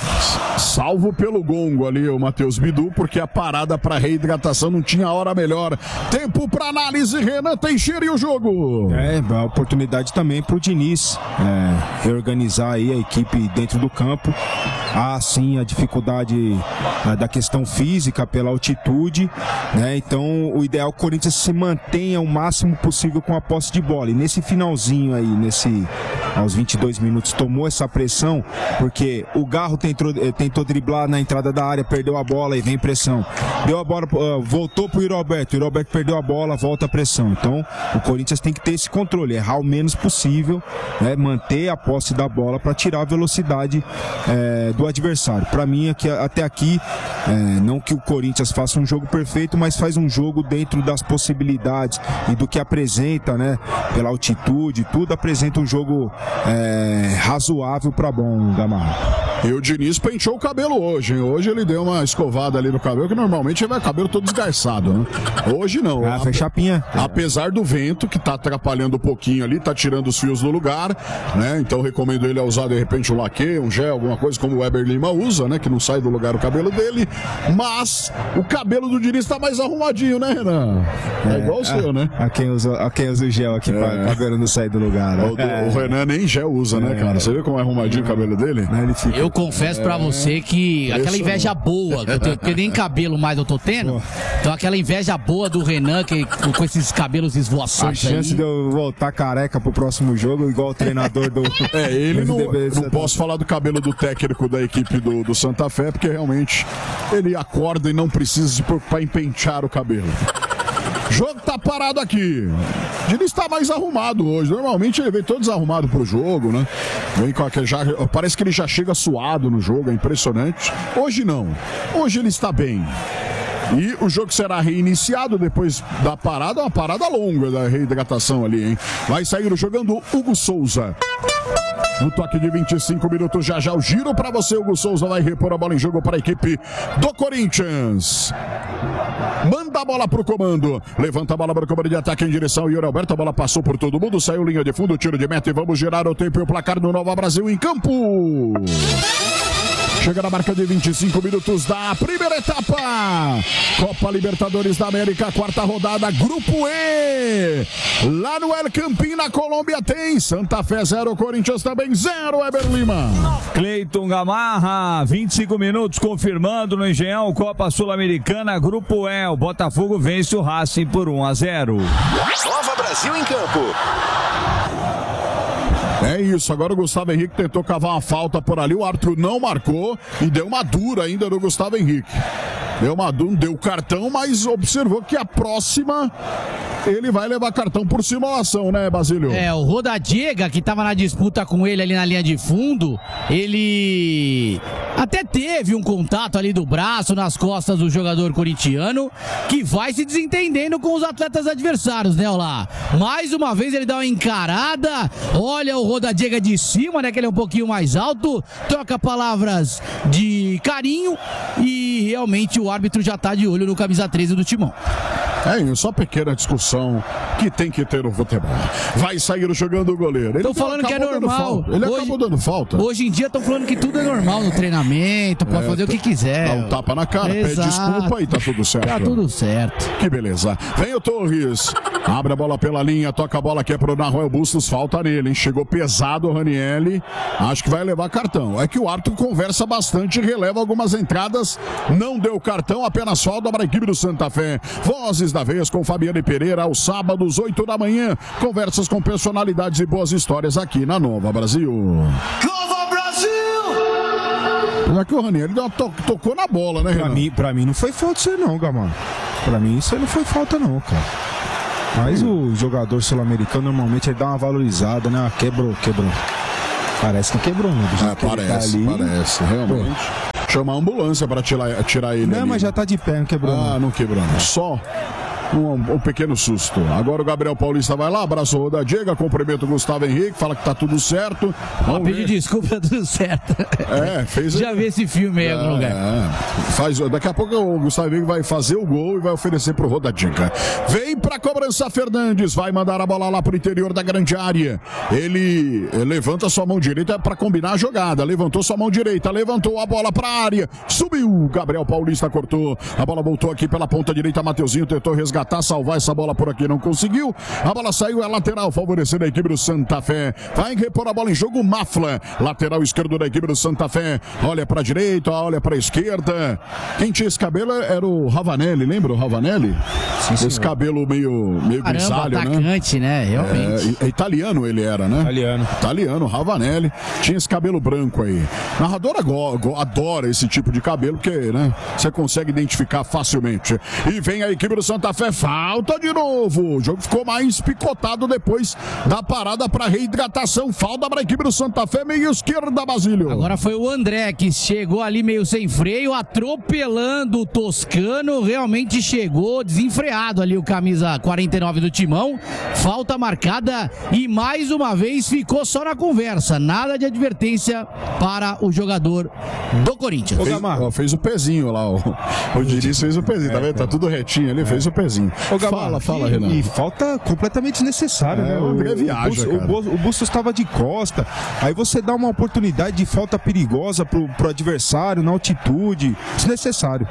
Salvo pelo gongo ali o Matheus Bidu, porque a parada para reidratação não tinha hora melhor. Tempo para análise, Renan Teixeira, e o jogo. É, a oportunidade também pro Diniz é, reorganizar aí a equipe dentro do campo. Há sim a dificuldade é, da questão física pela altitude, né? Então o ideal é que o Corinthians se mantenha o máximo possível com a posse de bola. E nesse finalzinho aí, nesse aos vinte e dois minutos, tomou essa pressão, porque o Garro tentou, tentou driblar na entrada da área, perdeu a bola e vem pressão. Deu a bola, uh, voltou pro Iroberto, o Iroberto perdeu a bola, volta a pressão. Então o Corinthians tem que ter esse controle, errar o menos possível, né? Manter a posse da bola para tirar a velocidade é, do adversário. Para mim, aqui, até aqui, é, não que o Corinthians faça um jogo perfeito, mas faz um jogo dentro das possibilidades e do que apresenta, né? Pela altitude, tudo apresenta um jogo é, razoável para bom, Gamarra. E o Diniz penteou o cabelo hoje, hein? Hoje ele deu uma escovada ali no cabelo, que normalmente ele vai com o cabelo todo esgarçado, né? Hoje não. Ah, foi chapinha. Apesar do vento, que tá atrapalhando um pouquinho ali, tá tirando os fios do lugar, né? Então recomendo ele a usar, de repente, um laque, um gel, alguma coisa, como o Weber Lima usa, né? Que não sai do lugar o cabelo dele. Mas o cabelo do Diniz tá mais arrumadinho, né, Renan? É, é igual o seu, a, né? A quem usa, a quem usa o gel aqui, é. Pra o cabelo não sair do lugar. Né? O, do, o Renan nem gel usa, né, cara? Você vê como é arrumadinho o cabelo dele? Ele fica... Eu confesso pra você que aquela inveja boa, que eu tenho, porque nem cabelo mais eu tô tendo, então aquela inveja boa do Renan, que, com esses cabelos esvoaçantes. A chance aí. de eu voltar careca pro próximo jogo, igual o treinador do... É, ele não, não posso falar do cabelo do técnico da equipe do, do Santa Fé, porque realmente ele acorda e não precisa se preocupar em pentear o cabelo. O jogo tá parado aqui. Ele está mais arrumado hoje. Normalmente ele vem todo desarrumado pro jogo, né? Vem com aquele, já, parece que ele já chega suado no jogo, é impressionante. Hoje não. Hoje ele está bem. E o jogo será reiniciado depois da parada, uma parada longa da reidratação ali, hein? Vai sair jogando Hugo Souza. No toque de vinte e cinco minutos, já já o giro para você. Hugo Souza vai repor a bola em jogo para a equipe do Corinthians. Manda a bola pro comando. Levanta a bola para o comando de ataque em direção. Yuri Alberto, a bola passou por todo mundo. Saiu linha de fundo, tiro de meta e vamos girar o tempo e o placar do Nova Brasil em campo. Chega na marca de vinte e cinco minutos da primeira etapa. Copa Libertadores da América, quarta rodada, Grupo E. Lá no El Campín, na Colômbia, tem Santa Fé zero, Corinthians também zero, Weber Lima. Cleiton Gamarra, vinte e cinco minutos, confirmando no Engenhão, Copa Sul-Americana, Grupo E. O Botafogo vence o Racing por um a zero. Nova Brasil em campo. É isso, agora o Gustavo Henrique tentou cavar uma falta por ali, o árbitro não marcou e deu uma dura ainda no Gustavo Henrique. Deu uma dura, deu cartão, mas observou que a próxima ele vai levar cartão por simulação, né, Basílio? É, o Rodadiega, que tava na disputa com ele ali na linha de fundo, ele até teve um contato ali do braço nas costas do jogador corintiano, que vai se desentendendo com os atletas adversários, né, Olá? Mais uma vez ele dá uma encarada, olha o Rodadiega de cima, né, que ele é um pouquinho mais alto, troca palavras de carinho e realmente o árbitro já tá de olho no camisa treze do Timão. É isso, só pequena discussão que tem que ter no futebol. Vai sair jogando o goleiro. Estão falando que é normal. Ele hoje, acabou dando falta. Hoje em dia estão falando que tudo é normal no treinamento, pode é, fazer o que quiser. Dá um tapa na cara, Exato. pede desculpa e tá tudo certo. Tá tudo certo. Que beleza. Vem o Torres, abre a bola pela linha, toca a bola que é pro Nahuel Bustos, falta nele, hein? Chegou pesado o Ranieri, acho que vai levar cartão. É que o árbitro conversa bastante, releva algumas entradas, não deu cartão, apenas falta para a equipe do Santa Fé. Vozes da vez com Fabiane Pereira, aos sábados, oito da manhã. Conversas com personalidades e boas histórias aqui na Nova Brasil. Nova Brasil! Já que o Ranieri to tocou na bola, né, Renan? Pra mim, pra mim não foi falta isso aí não, Gamar. Pra mim isso aí não foi falta não, cara. Mas hum. o jogador sul-americano normalmente ele dá uma valorizada, né? Ah, quebrou, quebrou. Parece que quebrou, né? Ah, que parece, tá ali, parece, realmente. Pô. Chamar a ambulância pra tirar, tirar ele. Não, ali. mas já tá de pé, não quebrou. Ah, não, não quebrou. Não. Só um, um pequeno susto. Agora o Gabriel Paulista vai lá, abraça o Rodadiega, cumprimenta o Gustavo Henrique, fala que tá tudo certo. Vamos pedir desculpa, tá tudo certo. É, fez. Já vi esse filme aí em é, algum lugar. É. Faz, daqui a pouco o Gustavo Henrique vai fazer o gol e vai oferecer pro Rodadiega. Vem pra cobrança Fernandes, vai mandar a bola lá pro interior da grande área. Ele levanta sua mão direita pra combinar a jogada. Levantou sua mão direita, levantou a bola pra área. Subiu, Gabriel Paulista cortou. A bola voltou aqui pela ponta direita. Mateuzinho tentou resgatar, salvar essa bola por aqui, não conseguiu. A bola saiu, é lateral, favorecendo a equipe do Santa Fé. Vai repor a bola em jogo, Mafla. Lateral esquerdo da equipe do Santa Fé. Olha pra direita, olha pra esquerda. Quem tinha esse cabelo era o Ravanelli, lembra o Ravanelli? Sim, esse cabelo meio, meio Caramba, grisalho, atacante, né? né? Realmente. É, é italiano ele era, né? Italiano. Italiano, Ravanelli. Tinha esse cabelo branco aí. Narrador adora esse tipo de cabelo, porque, né, você consegue identificar facilmente. E vem a equipe do Santa Fé, falta de novo. O jogo ficou mais picotado depois da parada para reidratação. Falta para a equipe do Santa Fé, meio esquerda, Basílio. Agora foi o André que chegou ali meio sem freio, atropelando o Toscano. Realmente chegou desenfreado ali o camisa quarenta e nove do Timão. Falta marcada e mais uma vez ficou só na conversa. Nada de advertência para o jogador do Corinthians. Fez, ó, fez o pezinho lá, ó. O Diniz fez o pezinho, tá vendo? Tá tudo retinho ali, é. fez o pezinho. Ô, fala, fala, Renan. E falta completamente desnecessária, é, né? O, é viagem, o, Bustos, o Bustos estava de costa, aí você dá uma oportunidade de falta perigosa pro, pro adversário, na altitude, desnecessário.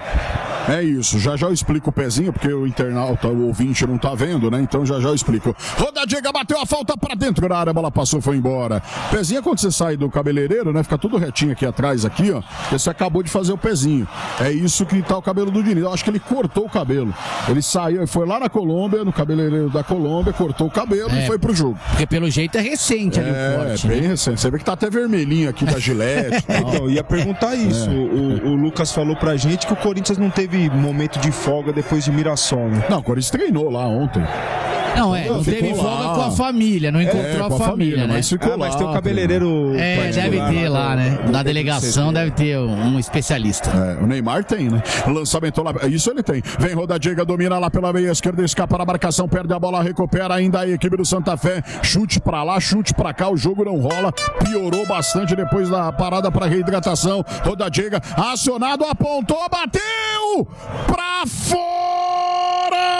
É isso, já já eu explico o pezinho, porque o internauta, o ouvinte não tá vendo, né? Então já já eu explico. Rodadiega bateu a falta pra dentro da área, a bola passou, foi embora. Pezinho é quando você sai do cabeleireiro, né? Fica tudo retinho aqui atrás, aqui, ó. Você acabou de fazer o pezinho. É isso que tá o cabelo do Diniz. Eu acho que ele cortou o cabelo. Ele saiu, foi lá na Colômbia, no cabeleireiro da Colômbia, cortou o cabelo é, e foi pro jogo. Porque pelo jeito é recente ali é, o corte. É, bem né? recente. Você vê que tá até vermelhinho aqui da Gillette. Então, eu ia perguntar isso. É. O, o Lucas falou pra gente que o Corinthians não teve momento de folga depois de Mirassol, né? Não, o Corinthians treinou lá ontem. Não, é, não teve folga com a família, não encontrou é, a, a família, família, né? Mas ficou ah, lá. Mas tem o cabeleireiro. É, deve ter lá, né? Do, Na delegação deve ter um especialista. É, o Neymar tem, né? Lançamento lá, isso ele tem. Vem Rodadiega, domina lá pela meia esquerda, escapa na marcação, perde a bola, recupera ainda a equipe do Santa Fé. Chute pra lá, chute pra cá, o jogo não rola. Piorou bastante depois da parada pra reidratação. Rodadiega, acionado, apontou, bateu pra fora!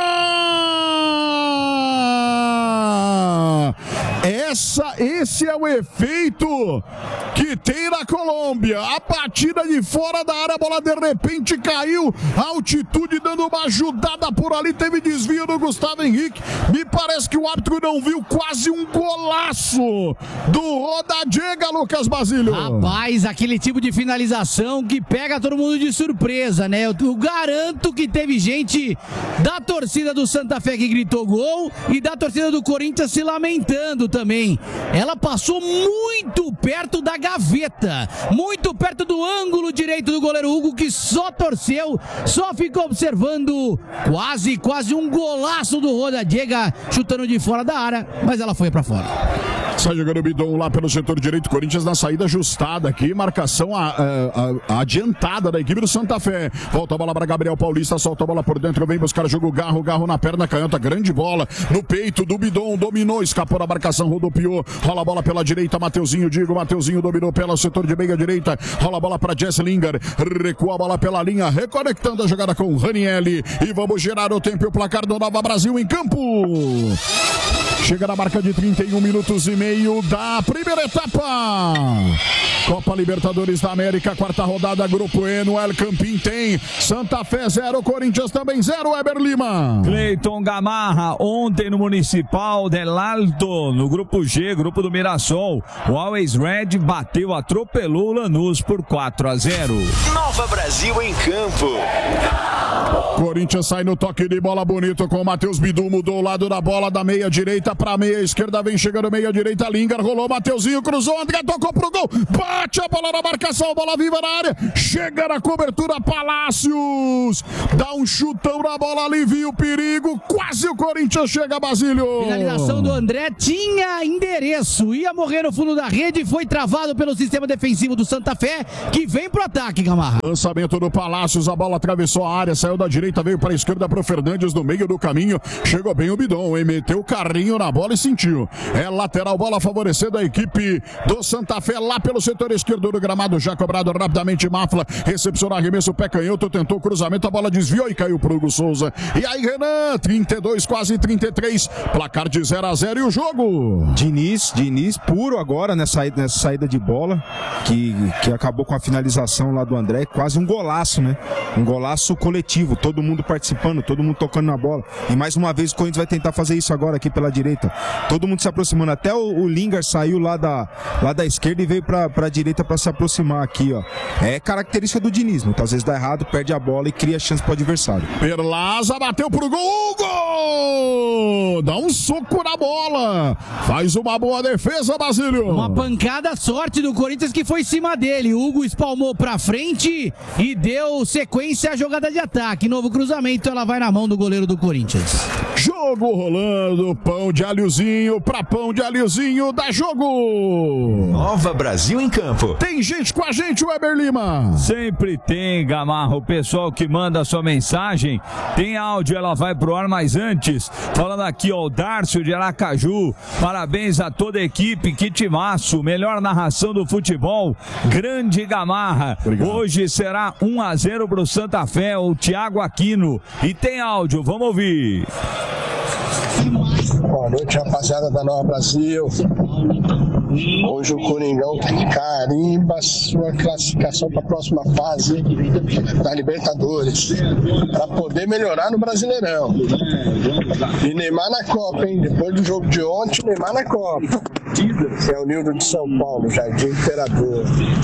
Essa, esse é o efeito que tem na Colômbia. A batida de fora da área, a bola de repente caiu, altitude dando uma ajudada por ali, teve desvio do Gustavo Henrique. Me parece que o árbitro não viu, quase um golaço do Rodadiega, Lucas Basílio. Rapaz, aquele tipo de finalização que pega todo mundo de surpresa, né? Eu, eu garanto que teve gente da torcida do Santa Fé que gritou gol e da torcida do Corinthians se lamentando também. Ela passou muito perto da gaveta, muito perto do ângulo direito do goleiro Hugo, que só torceu, só ficou observando. Quase, quase um golaço do Rodadiega chutando de fora da área, mas ela foi pra fora. Sai jogando o Bidon lá pelo setor direito, Corinthians na saída ajustada aqui, marcação a, a, a adiantada da equipe do Santa Fé. Volta a bola para Gabriel Paulista, solta a bola por dentro, vem buscar o jogo, Garro, Garro na perna canhota, grande bola no peito do Bidon, dominou, escapou da marcação marcação, rodopiou, rola a bola pela direita, Mateuzinho, Digo, Mateuzinho dominou pelo setor de meia direita, rola a bola para Jesse Lingard, recua a bola pela linha, reconectando a jogada com o Ranielli, e vamos gerar o tempo e o placar do Nova Brasil em campo. Chega na marca de trinta e um minutos e meio da primeira etapa. Copa Libertadores da América, quarta rodada, Grupo E, no El Campín tem Santa Fé zero, Corinthians também zero, Weber Lima. Cleiton Gamarra, ontem no Municipal del Alto, no Grupo G, Grupo do Mirassol, o Always Red bateu, atropelou o Lanús por quatro a zero. Nova Brasil em campo. Corinthians sai no toque de bola bonito com o Matheus Bidu, mudou o lado da bola da meia direita para meia esquerda, vem chegando meia direita, Lingard rolou, Mateuzinho cruzou, André tocou pro gol, bate a bola na marcação, bola viva na área, chega na cobertura, Palácios, dá um chutão na bola, alivia o perigo, quase o Corinthians chega, Basílio. Finalização do André tinha endereço, ia morrer no fundo da rede, foi travado pelo sistema defensivo do Santa Fé, que vem pro ataque, Gamarra. Lançamento do Palácios, a bola atravessou a área, saiu da direita, veio para a esquerda pro Fernandes no meio do caminho, chegou bem o Bidon, hein? Meteu o carrinho na bola e sentiu. É lateral, bola favorecendo a equipe do Santa Fé lá pelo setor esquerdo do gramado, já cobrado rapidamente, Mafla recepcionou arremesso, pé canhoto, tentou o cruzamento, a bola desviou e caiu pro Hugo Souza. E aí, Renan, trinta e dois, quase trinta e três, placar de zero a zero e o jogo. Diniz, Diniz puro agora nessa saída, nessa saída de bola, que, que acabou com a finalização lá do André, quase um golaço, né? Um golaço coletivo, todo mundo participando, todo mundo tocando na bola. E mais uma vez o Corinthians vai tentar fazer isso agora aqui pela direita. Todo mundo se aproximando, até o, o Lingard saiu lá da, lá da esquerda e veio pra, pra direita pra se aproximar aqui, ó. É característica do Diniz, muitas vezes dá errado, perde a bola e cria chance pro adversário. Perlaza bateu pro gol, Hugo! Dá um soco na bola, faz uma boa defesa, Basílio. Uma pancada sorte do Corinthians que foi em cima dele, Hugo espalmou pra frente e deu sequência à jogada de ataque, novo cruzamento, ela vai na mão do goleiro do Corinthians. Jogo rolando, pão de alhozinho pra pão de alhozinho, dá jogo. Nova Brasil em campo. Tem gente com a gente, Weber Lima. Sempre tem, Gamarra, o pessoal que manda a sua mensagem, tem áudio, ela vai pro ar, mas antes, falando aqui, ó, o Dárcio de Aracaju, parabéns a toda a equipe, que timaço, melhor narração do futebol, grande Gamarra. Obrigado. Hoje será um a zero pro Santa Fé, o Thiago Aquino, e tem áudio, vamos ouvir. Boa noite, rapaziada da Nova Brasil. Hoje o Coringão carimba sua classificação para a próxima fase da Libertadores, para poder melhorar no Brasileirão. E Neymar na Copa, hein? Depois do jogo de ontem, Neymar na Copa. É o Nildo de São Paulo, Jardim Imperador.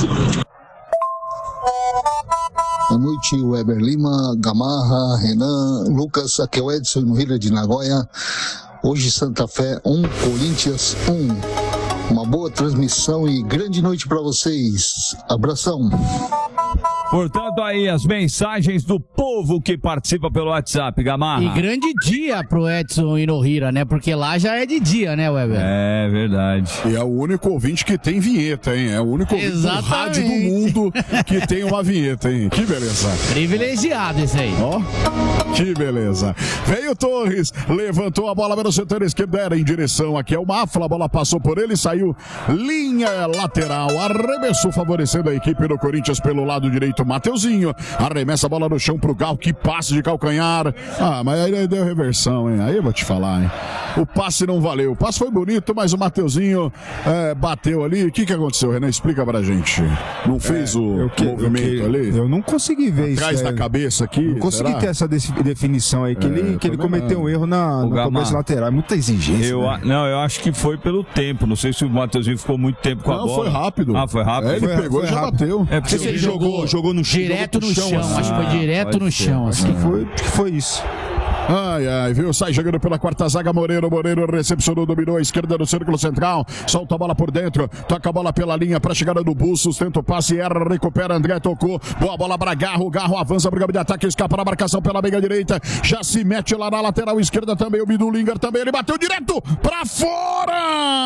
Boa noite, Weber Lima, Gamarra, Renan, Lucas, aqui é o Edson no Rio de Nagoya. Hoje Santa Fé um, Corinthians um. Uma boa transmissão e grande noite para vocês. Abração. Portanto, aí as mensagens do povo que participa pelo WhatsApp, Gamarra. E grande dia pro Edson Inohira, né? Porque lá já é de dia, né, Weber? É verdade. E é o único ouvinte que tem vinheta, hein? É o único ouvinte do rádio do mundo que tem uma vinheta, hein? Que beleza. Privilegiado esse aí. Ó, que beleza. Veio Torres, levantou a bola pelo setor esquerdo, era em direção aqui ao Mafla, a bola passou por ele, saiu linha lateral, arremessou favorecendo a equipe do Corinthians pelo lado direito. Mateuzinho arremessa a bola no chão pro Gal, que passe de calcanhar. Ah, mas aí deu reversão, hein? Aí eu vou te falar, hein? O passe não valeu. O passe foi bonito, mas o Mateuzinho é, bateu ali. O que que aconteceu, Renan? Explica pra gente. Não fez é, o que, movimento eu que, ali? Eu não consegui ver isso. Atrás da cabeça aqui? Não consegui será? ter essa definição aí, que é, ele, que ele cometeu um erro na, na cobertura lateral. É muita exigência. Eu, né? Não, eu acho que foi pelo tempo. Não sei se o Mateuzinho ficou muito tempo com não, a bola. Não, foi rápido. Ah, foi rápido? É, ele foi, pegou foi e já rápido. bateu. É porque ele jogou, jogou no chão. Direto no chão, assim. acho que foi direto no chão. Assim. Que foi, que foi isso. Ai, ai, viu? Sai jogando pela quarta zaga, Moreiro, Moreiro recepcionou, dominou a esquerda no círculo central, solta a bola por dentro, toca a bola pela linha para chegada do Bustos, tenta o passe, erra, recupera, André tocou, boa bola para Garro, Garro avança para o de ataque, escapa na marcação pela meia direita, já se mete lá na lateral esquerda também, o Bidu Lingard também, ele bateu direto para fora!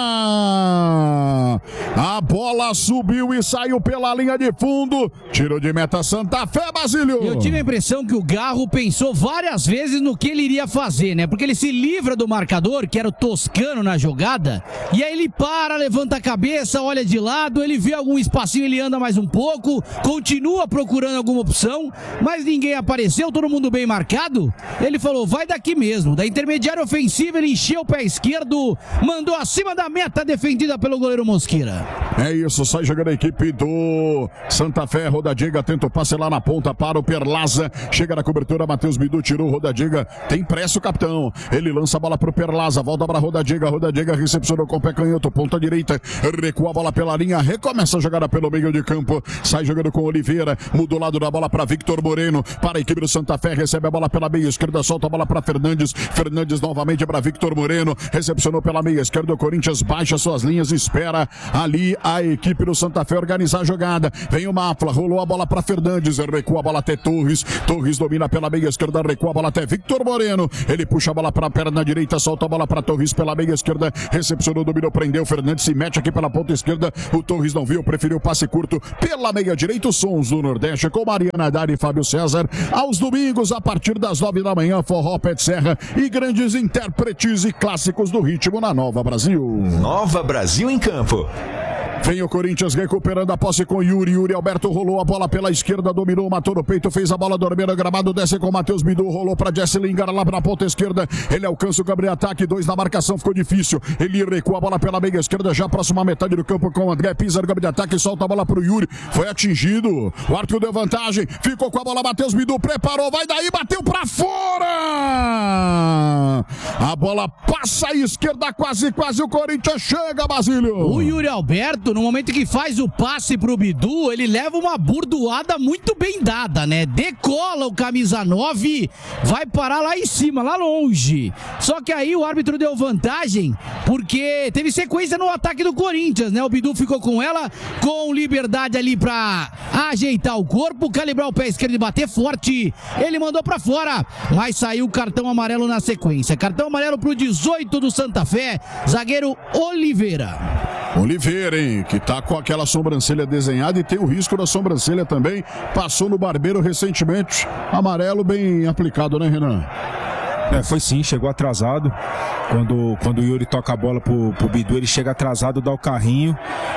A bola subiu e saiu pela linha de fundo, tiro de meta Santa Fé, Basílio! Eu tive a impressão que o Garro pensou várias vezes no que ele iria fazer, né? Porque ele se livra do marcador, que era o Toscano na jogada, e aí ele para, levanta a cabeça, olha de lado, ele vê algum espacinho, ele anda mais um pouco, continua procurando alguma opção, mas ninguém apareceu, todo mundo bem marcado. Ele falou, vai daqui mesmo. Da intermediária ofensiva, ele encheu o pé esquerdo, mandou acima da meta defendida pelo goleiro Mosqueira. É isso, sai jogando a equipe do Santa Fé. Rodadiga tenta o passe lá na ponta para o Perlaza. Chega na cobertura, Matheus Bidu tirou o Rodadiga. Tem pressa o capitão. Ele lança a bola para o Perlaza, volta para Rodadiga. Rodadiga recepcionou com o pé canhoto, ponta direita. Recua a bola pela linha, recomeça a jogada pelo meio de campo. Sai jogando com Oliveira. Muda o lado da bola para Victor Moreno. Para a equipe do Santa Fé, recebe a bola pela meia esquerda, solta a bola para Fernandes. Fernandes novamente para Victor Moreno. Recepcionou pela meia esquerda. O Corinthians baixa suas linhas, espera ali a equipe do Santa Fé organizar a jogada. Vem o Mafla, rolou a bola para Fernandes, recua a bola até Torres. Torres domina pela meia esquerda, recua a bola até Victor Moreno. Ele puxa a bola para a perna direita, solta a bola para Torres pela meia esquerda. Recepcionou, dominou, prendeu. Fernandes se mete aqui pela ponta esquerda. O Torres não viu, preferiu o passe curto pela meia direita. Os sons do Nordeste com Mariana Dari e Fábio César. Aos domingos, a partir das nove da manhã, forró, pé de serra e grandes intérpretes e clássicos do ritmo na Nova Brasil. Nova Brasil em Campo. Vem o Corinthians recuperando a posse com Yuri. Yuri Alberto rolou a bola pela esquerda, dominou, matou no peito, fez a bola dormir no gramado, desce com o Matheus Bidu, rolou para Jesse Lingard lá na ponta esquerda. Ele alcança o Gabriel Ataque, dois na marcação, ficou difícil. Ele recua a bola pela meia esquerda, já próxima metade do campo com o André Pisa, Gabriel Ataque, solta a bola pro Yuri. Foi atingido. O Arthur deu vantagem, ficou com a bola, Matheus Bidu preparou, vai daí, bateu pra fora. A bola passa à esquerda, quase, quase o Corinthians chega, Basílio. O Yuri Alberto, no momento que faz o passe pro Bidu, ele leva uma burdoada muito bem dada, né? Decola o camisa nove, vai parar lá em cima, lá longe. Só que aí o árbitro deu vantagem, porque teve sequência no ataque do Corinthians, né? O Bidu ficou com ela, com liberdade ali pra ajeitar o corpo, calibrar o pé esquerdo e bater forte. Ele mandou pra fora, mas saiu o cartão amarelo na sequência. Cartão amarelo pro dezoito do Santa Fé, zagueiro Oliveira. Oliveira, hein? Que tá com aquela sobrancelha desenhada e tem o risco da sobrancelha também. Passou no barbeiro recentemente. Amarelo bem aplicado, né, Renan? É, foi sim, chegou atrasado. Quando, quando o Yuri toca a bola pro, pro Bidu, ele chega atrasado, dá o carrinho.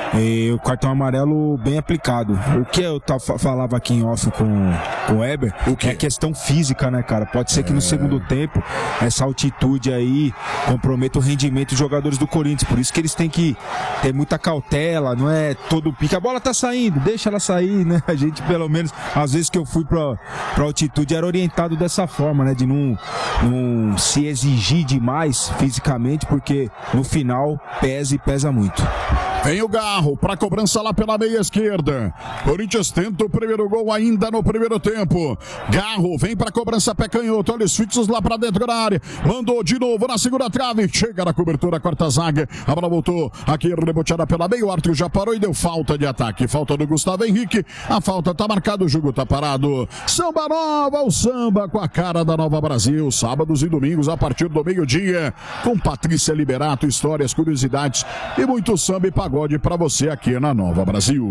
E o cartão amarelo bem aplicado. O que eu tá, falava aqui em off com, com o Eber o é questão física, né, cara? Pode ser que no segundo tempo essa altitude aí comprometa o rendimento dos jogadores do Corinthians. Por isso que eles têm que ter muita cautela, não é todo pique. A bola tá saindo, deixa ela sair, né? A gente, pelo menos, às vezes que eu fui pra, pra altitude, era orientado dessa forma, né? De não, não se exigir demais fisicamente, porque no final pesa e pesa muito. Vem o Garro para cobrança lá pela meia esquerda. Corinthians tenta o primeiro gol ainda no primeiro tempo. Garro vem para cobrança, pé canhoto, olhos fixos lá para dentro da área. Mandou de novo na segunda trave. Chega na cobertura, quarta zaga. A bola voltou aqui, reboteada pela meia. O Arthur já parou e deu falta de ataque. Falta do Gustavo Henrique. A falta tá marcada, o jogo tá parado. Samba Nova, o samba com a cara da Nova Brasil. Sábados e domingos a partir do meio-dia. Com Patrícia Liberato, histórias, curiosidades e muito samba e pagode para você aqui na Nova Brasil.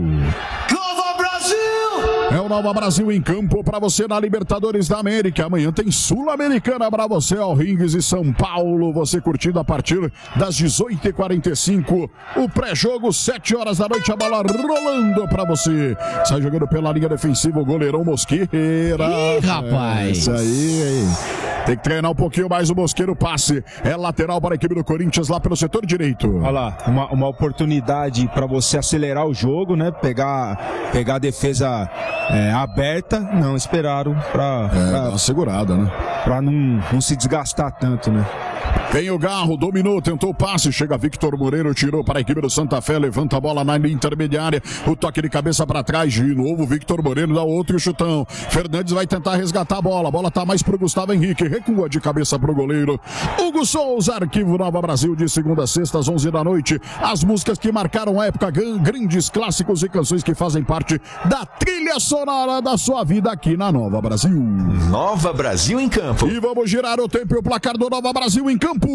Nova Brasil! É o Nova Brasil em campo para você na Libertadores da América. Amanhã tem Sul-Americana para você, Alringues e São Paulo. Você curtindo a partir das dezoito e quarenta e cinco. O pré-jogo, sete horas da noite, a bola rolando para você. Sai jogando pela linha defensiva o goleirão Mosqueira. Ih, rapaz! É isso aí, aí. Tem que treinar um pouquinho mais o Mosqueiro. Passe é lateral para a equipe do Corinthians lá pelo setor direito. Olha lá, uma, uma oportunidade para você acelerar o jogo, né? Pegar, pegar a defesa é, aberta. Não, esperaram para é, dar uma segurada, né? Para não, não se desgastar tanto, né? Vem o Garro, dominou, tentou o passe, chega Victor Moreno, tirou para a equipe do Santa Fé, levanta a bola na linha intermediária, o toque de cabeça para trás, de novo Victor Moreno dá outro chutão. Fernandes vai tentar resgatar a bola, a bola tá mais pro Gustavo Henrique, recua de cabeça pro goleiro. Hugo Souza, Arquivo Nova Brasil, de segunda a sexta às onze da noite, as músicas que marcaram a época, grandes clássicos e canções que fazem parte da trilha sonora da sua vida aqui na Nova Brasil. Nova Brasil em campo. E vamos girar o tempo e o placar do Nova Brasil em campo.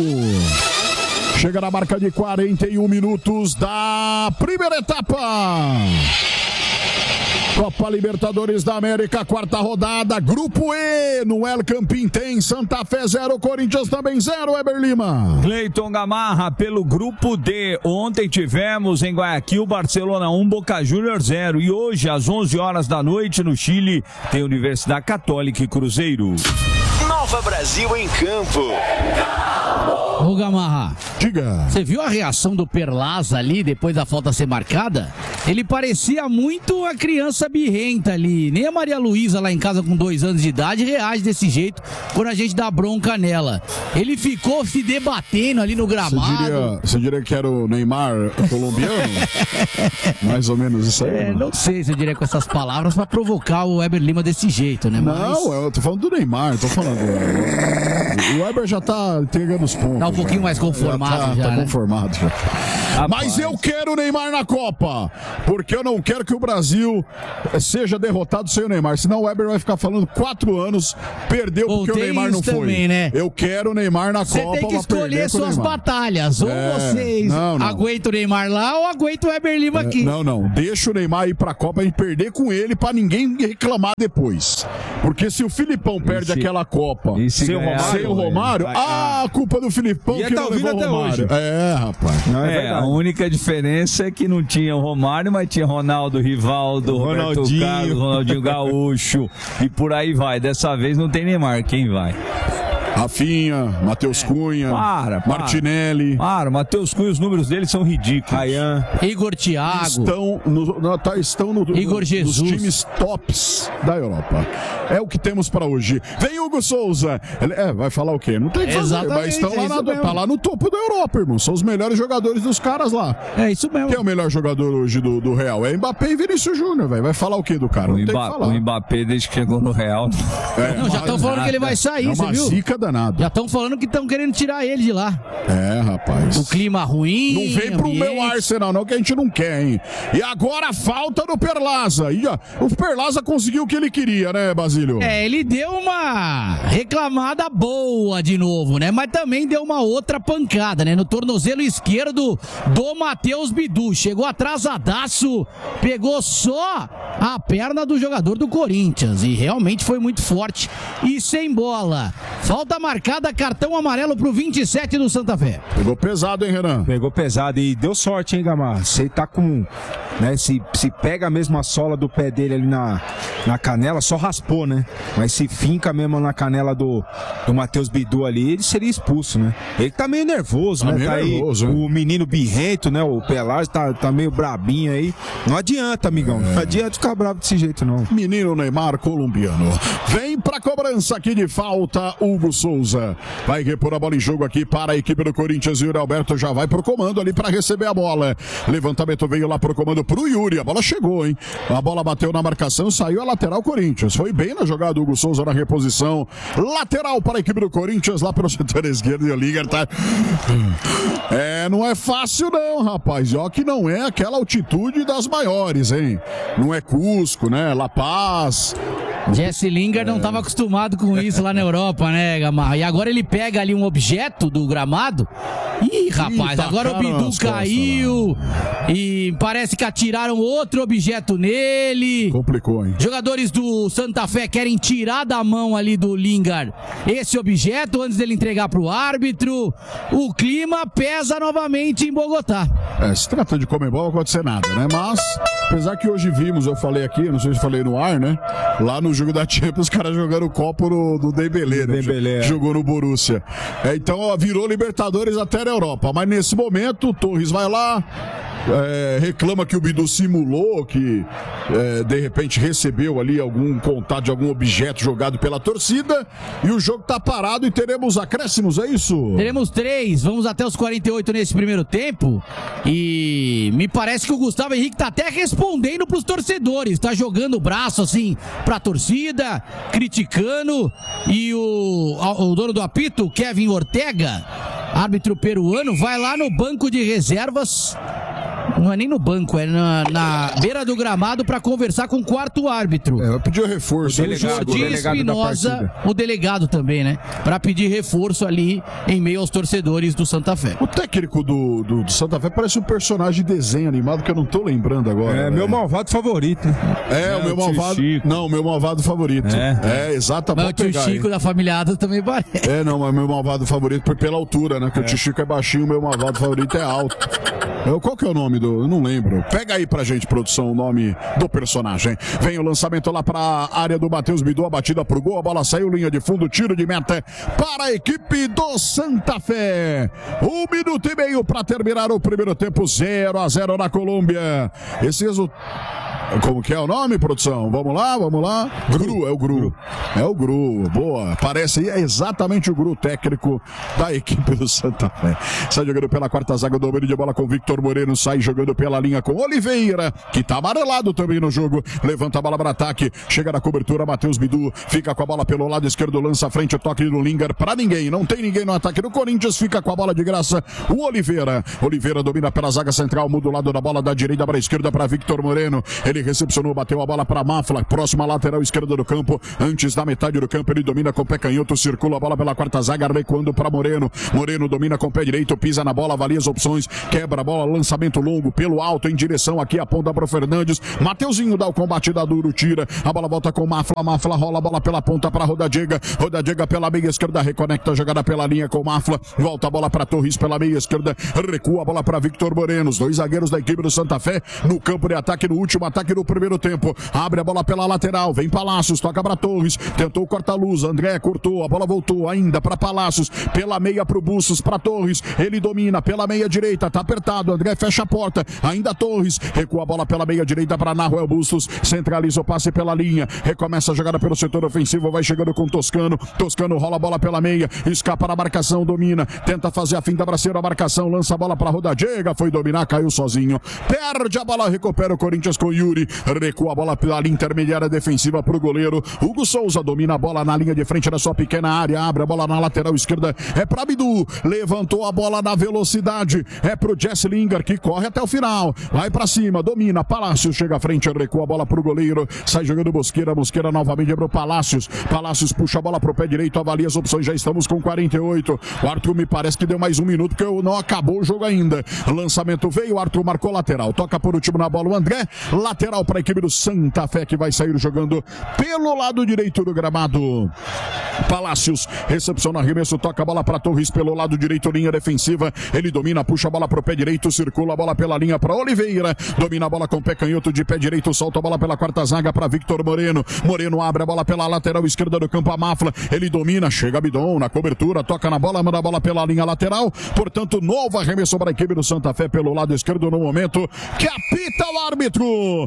Chega na marca de quarenta e um minutos da primeira etapa. Copa Libertadores da América, quarta rodada, Grupo E, no El Campín tem Santa Fé zero, Corinthians também zero, Weber Lima. Cleiton Gamarra pelo Grupo D. Ontem tivemos em Guayaquil Barcelona um, Boca Juniors zero. E hoje, às onze horas da noite, no Chile, tem Universidade Católica e Cruzeiro. Nova Brasil em campo. Ô Gamarra, diga. Você viu a reação do Perlaza ali depois da falta ser marcada? Ele parecia muito a criança birrenta ali. Nem a Maria Luísa lá em casa com dois anos de idade reage desse jeito quando a gente dá bronca nela. Ele ficou se debatendo ali no gramado. Você diria, você diria que era o Neymar colombiano? Mais ou menos isso aí. É, não sei se eu diria com essas palavras pra provocar o Weber Lima desse jeito, né? Não, Mas... eu tô falando do Neymar, tô falando. O Weber já tá entregando os pontos. Tá um pouquinho já. mais conformado já. Tá, já, tá né? conformado já. Rapaz. Mas eu quero o Neymar na Copa, porque eu não quero que o Brasil seja derrotado sem o Neymar, senão o Weber vai ficar falando quatro anos, perdeu porque Ou o Neymar não foi. Também, né? Eu quero o Neymar na Você Copa. Você tem que escolher suas batalhas, ou é, vocês não, não. aguentam o Neymar lá, ou aguentam o Weber Lima é, aqui. Não, não, deixa o Neymar ir pra Copa e perder com ele pra ninguém reclamar depois. Porque se o Filipão perde se, aquela Copa sem o Romário, sem o Romário vai, ah, a culpa do Filipão que tá não levou até o Romário. Hoje. É, rapaz. Não é, é a única diferença é que não tinha o Romário, mas tinha Ronaldo, Rivaldo, Roberto Ronaldinho. Carlos, Ronaldinho Gaúcho e por aí vai. Dessa vez não tem Neymar, quem vai? Rafinha, Matheus é. Cunha, para, para, Martinelli. Para, Matheus Cunha, os números dele são ridículos. Ryan. Igor Thiago. Estão, no, no, tá, estão no, Igor no, Jesus. nos times tops da Europa. É o que temos para hoje. Vem Hugo Souza. Ele, é, vai falar o quê? Não tem que fazer, mas estão lá, na, tá lá no topo da Europa, irmão. São os melhores jogadores dos caras lá. É isso mesmo. Quem é o melhor jogador hoje do, do Real? É Mbappé e Vinícius Júnior, velho. Vai falar o quê do cara? Não o, tem Mba, que falar. O Mbappé, desde que chegou no Real... É, não, já estão falando que ele vai sair, é você viu? uma zica danada. Já estão falando que estão querendo tirar ele de lá. É, rapaz. O clima ruim. Não vem pro ambiente. meu Arsenal, não, que a gente não quer, hein? E agora falta do Perlaza. E, ó, o Perlaza conseguiu o que ele queria, né, Basílio? É, ele deu uma reclamada boa de novo, né? Mas também deu uma outra pancada, né? No tornozelo esquerdo do Matheus Bidu. Chegou atrasadaço, pegou só a perna do jogador do Corinthians. E realmente foi muito forte. E sem bola. Falta marcada, cartão amarelo pro vinte e sete do Santa Fé. Pegou pesado, hein, Renan? Pegou pesado e deu sorte, hein, Gamarra? Você tá com... Né, se, se pega mesmo a sola do pé dele ali na, na canela, só raspou, né? Mas se finca mesmo na canela do, do Matheus Bidu ali, ele seria expulso, né? Ele tá meio nervoso, tá né? Meio tá nervoso, aí né? O menino birrento, né? O Pelar tá, tá meio brabinho aí. Não adianta, amigão. É. Não adianta ficar bravo desse jeito, não. Menino Neymar colombiano. Vem pra cobrança aqui de falta, Hugo Souza. Vai repor a bola em jogo aqui para a equipe do Corinthians. E o Alberto já vai pro comando ali para receber a bola. Levantamento veio lá pro comando pro Yuri. A bola chegou, hein? A bola bateu na marcação, saiu a lateral Corinthians. Foi bem na jogada do Hugo Souza na reposição. Lateral para a equipe do Corinthians lá pelo setor esquerdo. E o Liga tá... É, não é fácil não, rapaz. E ó que não é aquela altitude das maiores, hein? Não é Cusco, né? La Paz... Jesse Lingard é. não estava acostumado com isso lá na Europa, né, Gamarra? E agora ele pega ali um objeto do gramado. Ih, rapaz, Ih, agora o Bidu caiu costas, e parece que atiraram outro objeto nele. Complicou, hein? Jogadores do Santa Fé querem tirar da mão ali do Lingard esse objeto antes dele entregar pro árbitro. O clima pesa novamente em Bogotá. É, se trata de Comebol, não vai acontecer nada, né? Mas, apesar que hoje vimos, eu falei aqui, não sei se falei no ar, né? Lá no jogo da Champions, os caras jogando o copo no, do Dembélé, né? Dembélé. Jogou no Borussia. É, então, ó, virou Libertadores até na Europa. Mas nesse momento, o Torres vai lá, é, reclama que o Bidu simulou, que é, de repente recebeu ali algum contato de algum objeto jogado pela torcida, e o jogo tá parado e teremos acréscimos, é isso? Teremos três, vamos até os quarenta e oito nesse primeiro tempo, e me parece que o Gustavo Henrique tá até respondendo pros torcedores, tá jogando o braço assim pra torcida, criticando, e o, o dono do apito, Kevin Ortega, árbitro peruano, vai lá no banco de reservas não é nem no banco, é na, na beira do gramado para conversar com o quarto árbitro. É, pediu reforço. O Jordi Espinosa, o delegado também, né? Para pedir reforço ali em meio aos torcedores do Santa Fé. O técnico do, do, do Santa Fé parece um personagem de desenho animado que eu não tô lembrando agora. É, velho. meu malvado favorito. É, é o meu malvado. Chico. Não, o meu malvado favorito. É, é exatamente. Mas o tio pegar, Chico hein? da família Adams também parece. É, não, mas meu malvado favorito foi pela altura, né? Que o tio Chico é baixinho, o meu malvado favorito é alto. Eu, qual que é o nome do... Eu não lembro. Pega aí pra gente, produção, o nome do personagem. Vem o lançamento lá pra área do Matheus Bidu, a batida pro gol, a bola saiu, linha de fundo, tiro de meta para a equipe do Santa Fé. Um minuto e meio pra terminar o primeiro tempo, zero a zero na Colômbia. Esse resultado... Como que é o nome, produção? Vamos lá, vamos lá. Gru, é o Gru. É o Gru, boa. Parece aí, é exatamente o Gru, técnico da equipe do Santa Fé. Sai jogando pela quarta zaga, domínio de bola com Victor Moreno, sai jogando pela linha com Oliveira, que tá amarelado também no jogo. Levanta a bola para ataque, chega na cobertura, Matheus Bidu, fica com a bola pelo lado esquerdo, lança a frente, o toque do Lingard para ninguém. Não tem ninguém no ataque do Corinthians, fica com a bola de graça o Oliveira. Oliveira domina pela zaga central, muda o lado da bola da direita para a esquerda para Victor Moreno. Ele recepcionou, bateu a bola para Mafla, próxima lateral esquerda do campo, antes da metade do campo, ele domina com o pé canhoto, circula a bola pela quarta zaga, recuando para Moreno, Moreno domina com o pé direito, pisa na bola, avalia as opções, quebra a bola, lançamento longo, pelo alto, em direção aqui, aponta para o Fernandes, Mateuzinho dá o combate da duro, tira, a bola volta com Mafla, Mafla rola a bola pela ponta para Rodadiega, Rodadiega pela meia esquerda, reconecta a jogada pela linha com Mafla, volta a bola para Torres pela meia esquerda, recua a bola para Victor Moreno, os dois zagueiros da equipe do Santa Fé, no campo de ataque, no último ataque do primeiro tempo, abre a bola pela lateral, vem Palácios, toca para Torres, tentou corta-luz, André cortou, a bola voltou ainda para Palácios, pela meia pro Bustos, para Torres, ele domina pela meia direita, tá apertado, André fecha a porta, ainda Torres, recua a bola pela meia direita para Nahuel Bustos, centraliza o passe pela linha, recomeça a jogada pelo setor ofensivo, vai chegando com Toscano, Toscano rola a bola pela meia, escapa na marcação, domina, tenta fazer a finta braceira, a marcação, lança a bola para Rodadiega, foi dominar, caiu sozinho, perde a bola, recupera o Corinthians com Yuri, recua a bola pela linha intermediária defensiva pro goleiro, Hugo Souza domina a bola na linha de frente da sua pequena área, abre a bola na lateral esquerda, é pra Bidu, levantou a bola na velocidade, é pro Jesse Lingard que corre até o final, vai pra cima, domina, Palácios chega à frente, recua a bola pro goleiro, sai jogando Mosqueira, Mosqueira novamente pro Palácios, Palácios puxa a bola pro pé direito, avalia as opções, já estamos com quarenta e oito, o Arthur me parece que deu mais um minuto que não acabou o jogo ainda, lançamento veio, o Arthur marcou lateral, toca por último na bola o André, lateral para a equipe do Santa Fé que vai sair jogando pelo lado direito do gramado. Palácios recepciona arremesso, toca a bola para Torres pelo lado direito, linha defensiva, ele domina, puxa a bola pro pé direito, circula a bola pela linha para Oliveira, domina a bola com o pé canhoto de pé direito, solta a bola pela quarta zaga para Victor Moreno, Moreno abre a bola pela lateral esquerda do campo, a Mafla, ele domina, chega Bidon na cobertura, toca na bola, manda a bola pela linha lateral, portanto novo arremesso para a equipe do Santa Fé pelo lado esquerdo no momento que apita o árbitro.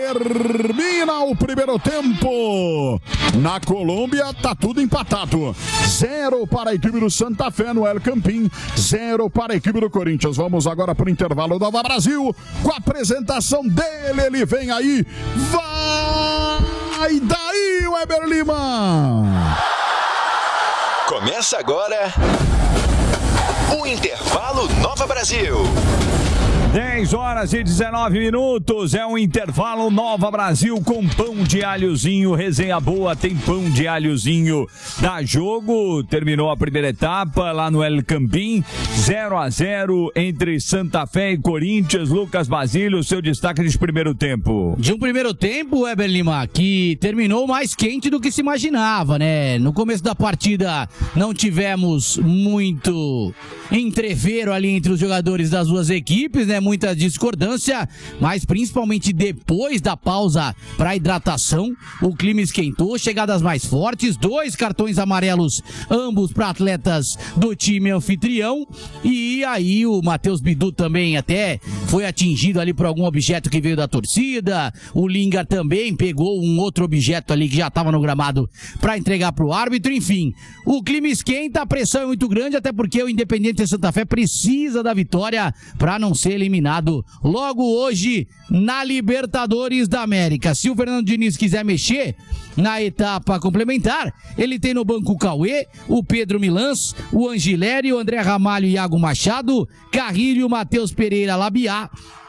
Termina o primeiro tempo. Na Colômbia tá tudo empatado. Zero para a equipe do Santa Fé no El Campín, zero para a equipe do Corinthians. Vamos agora para o intervalo do Nova Brasil com a apresentação dele. Ele vem aí. Vai daí, Weber Lima. Começa agora o Intervalo Nova Brasil. dez horas e dezenove minutos, é um intervalo Nova Brasil com pão de alhozinho, resenha boa, tem pão de alhozinho. Dá jogo, terminou a primeira etapa lá no El Campín, zero a zero entre Santa Fé e Corinthians. Lucas Basílio, seu destaque de primeiro tempo. De um primeiro tempo, Weber Lima, que terminou mais quente do que se imaginava, né? No começo da partida não tivemos muito entrevero ali entre os jogadores das duas equipes, né? Muita discordância, mas principalmente depois da pausa para hidratação, o clima esquentou, chegadas mais fortes, dois cartões amarelos, ambos para atletas do time anfitrião, e aí o Matheus Bidu também até foi atingido ali por algum objeto que veio da torcida, o Lingard também pegou um outro objeto ali que já estava no gramado para entregar para o árbitro, enfim, o clima esquenta, a pressão é muito grande, até porque o Independiente Santa Fé precisa da vitória para não ser eliminado logo hoje na Libertadores da América. Se o Fernando Diniz quiser mexer na etapa complementar, ele tem no banco o Cauê, o Pedro Milans, o Angileri, o André Ramalho e Iago Machado, Carrilho, Matheus Pereira, Labiá,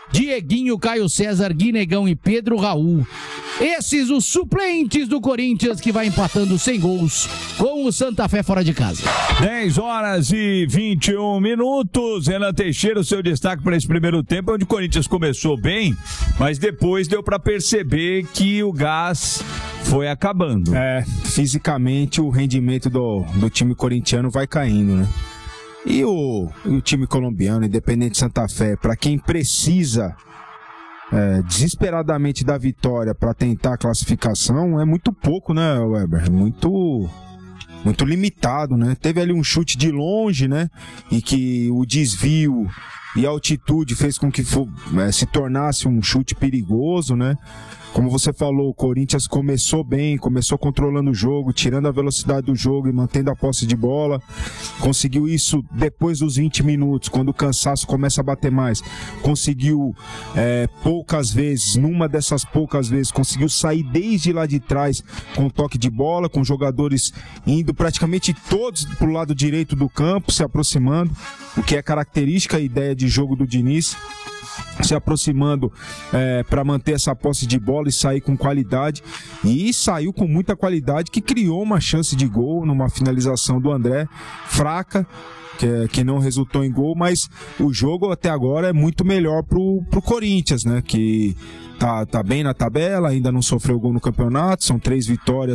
Dieguinho, Caio César, Guinegão e Pedro Raul. Esses os suplentes do Corinthians, que vai empatando sem gols com o Santa Fé fora de casa. dez horas e vinte e um minutos. Renan Teixeira, o seu destaque para esse primeiro tempo, onde o Corinthians começou bem, mas depois deu para perceber que o gás foi acabando. É, fisicamente o rendimento do, do time corintiano vai caindo, né? E o, e o time colombiano, Independente Santa Fé, para quem precisa é, desesperadamente da vitória para tentar a classificação, é muito pouco, né, Weber? É muito, muito limitado, né? Teve ali um chute de longe, né? E que o desvio e a altitude fez com que for, é, se tornasse um chute perigoso, né? Como você falou, o Corinthians começou bem, começou controlando o jogo, tirando a velocidade do jogo e mantendo a posse de bola. Conseguiu isso depois dos vinte minutos, quando o cansaço começa a bater mais. Conseguiu é, poucas vezes, numa dessas poucas vezes, conseguiu sair desde lá de trás com toque de bola, com jogadores indo praticamente todos para o lado direito do campo, se aproximando, o que é característica a ideia de jogo do Diniz. Se aproximando é, para manter essa posse de bola e sair com qualidade, e saiu com muita qualidade, que criou uma chance de gol numa finalização do André, fraca, que, que não resultou em gol, mas o jogo até agora é muito melhor pro, pro Corinthians, né, que tá, tá bem na tabela, ainda não sofreu gol no campeonato, são três vitórias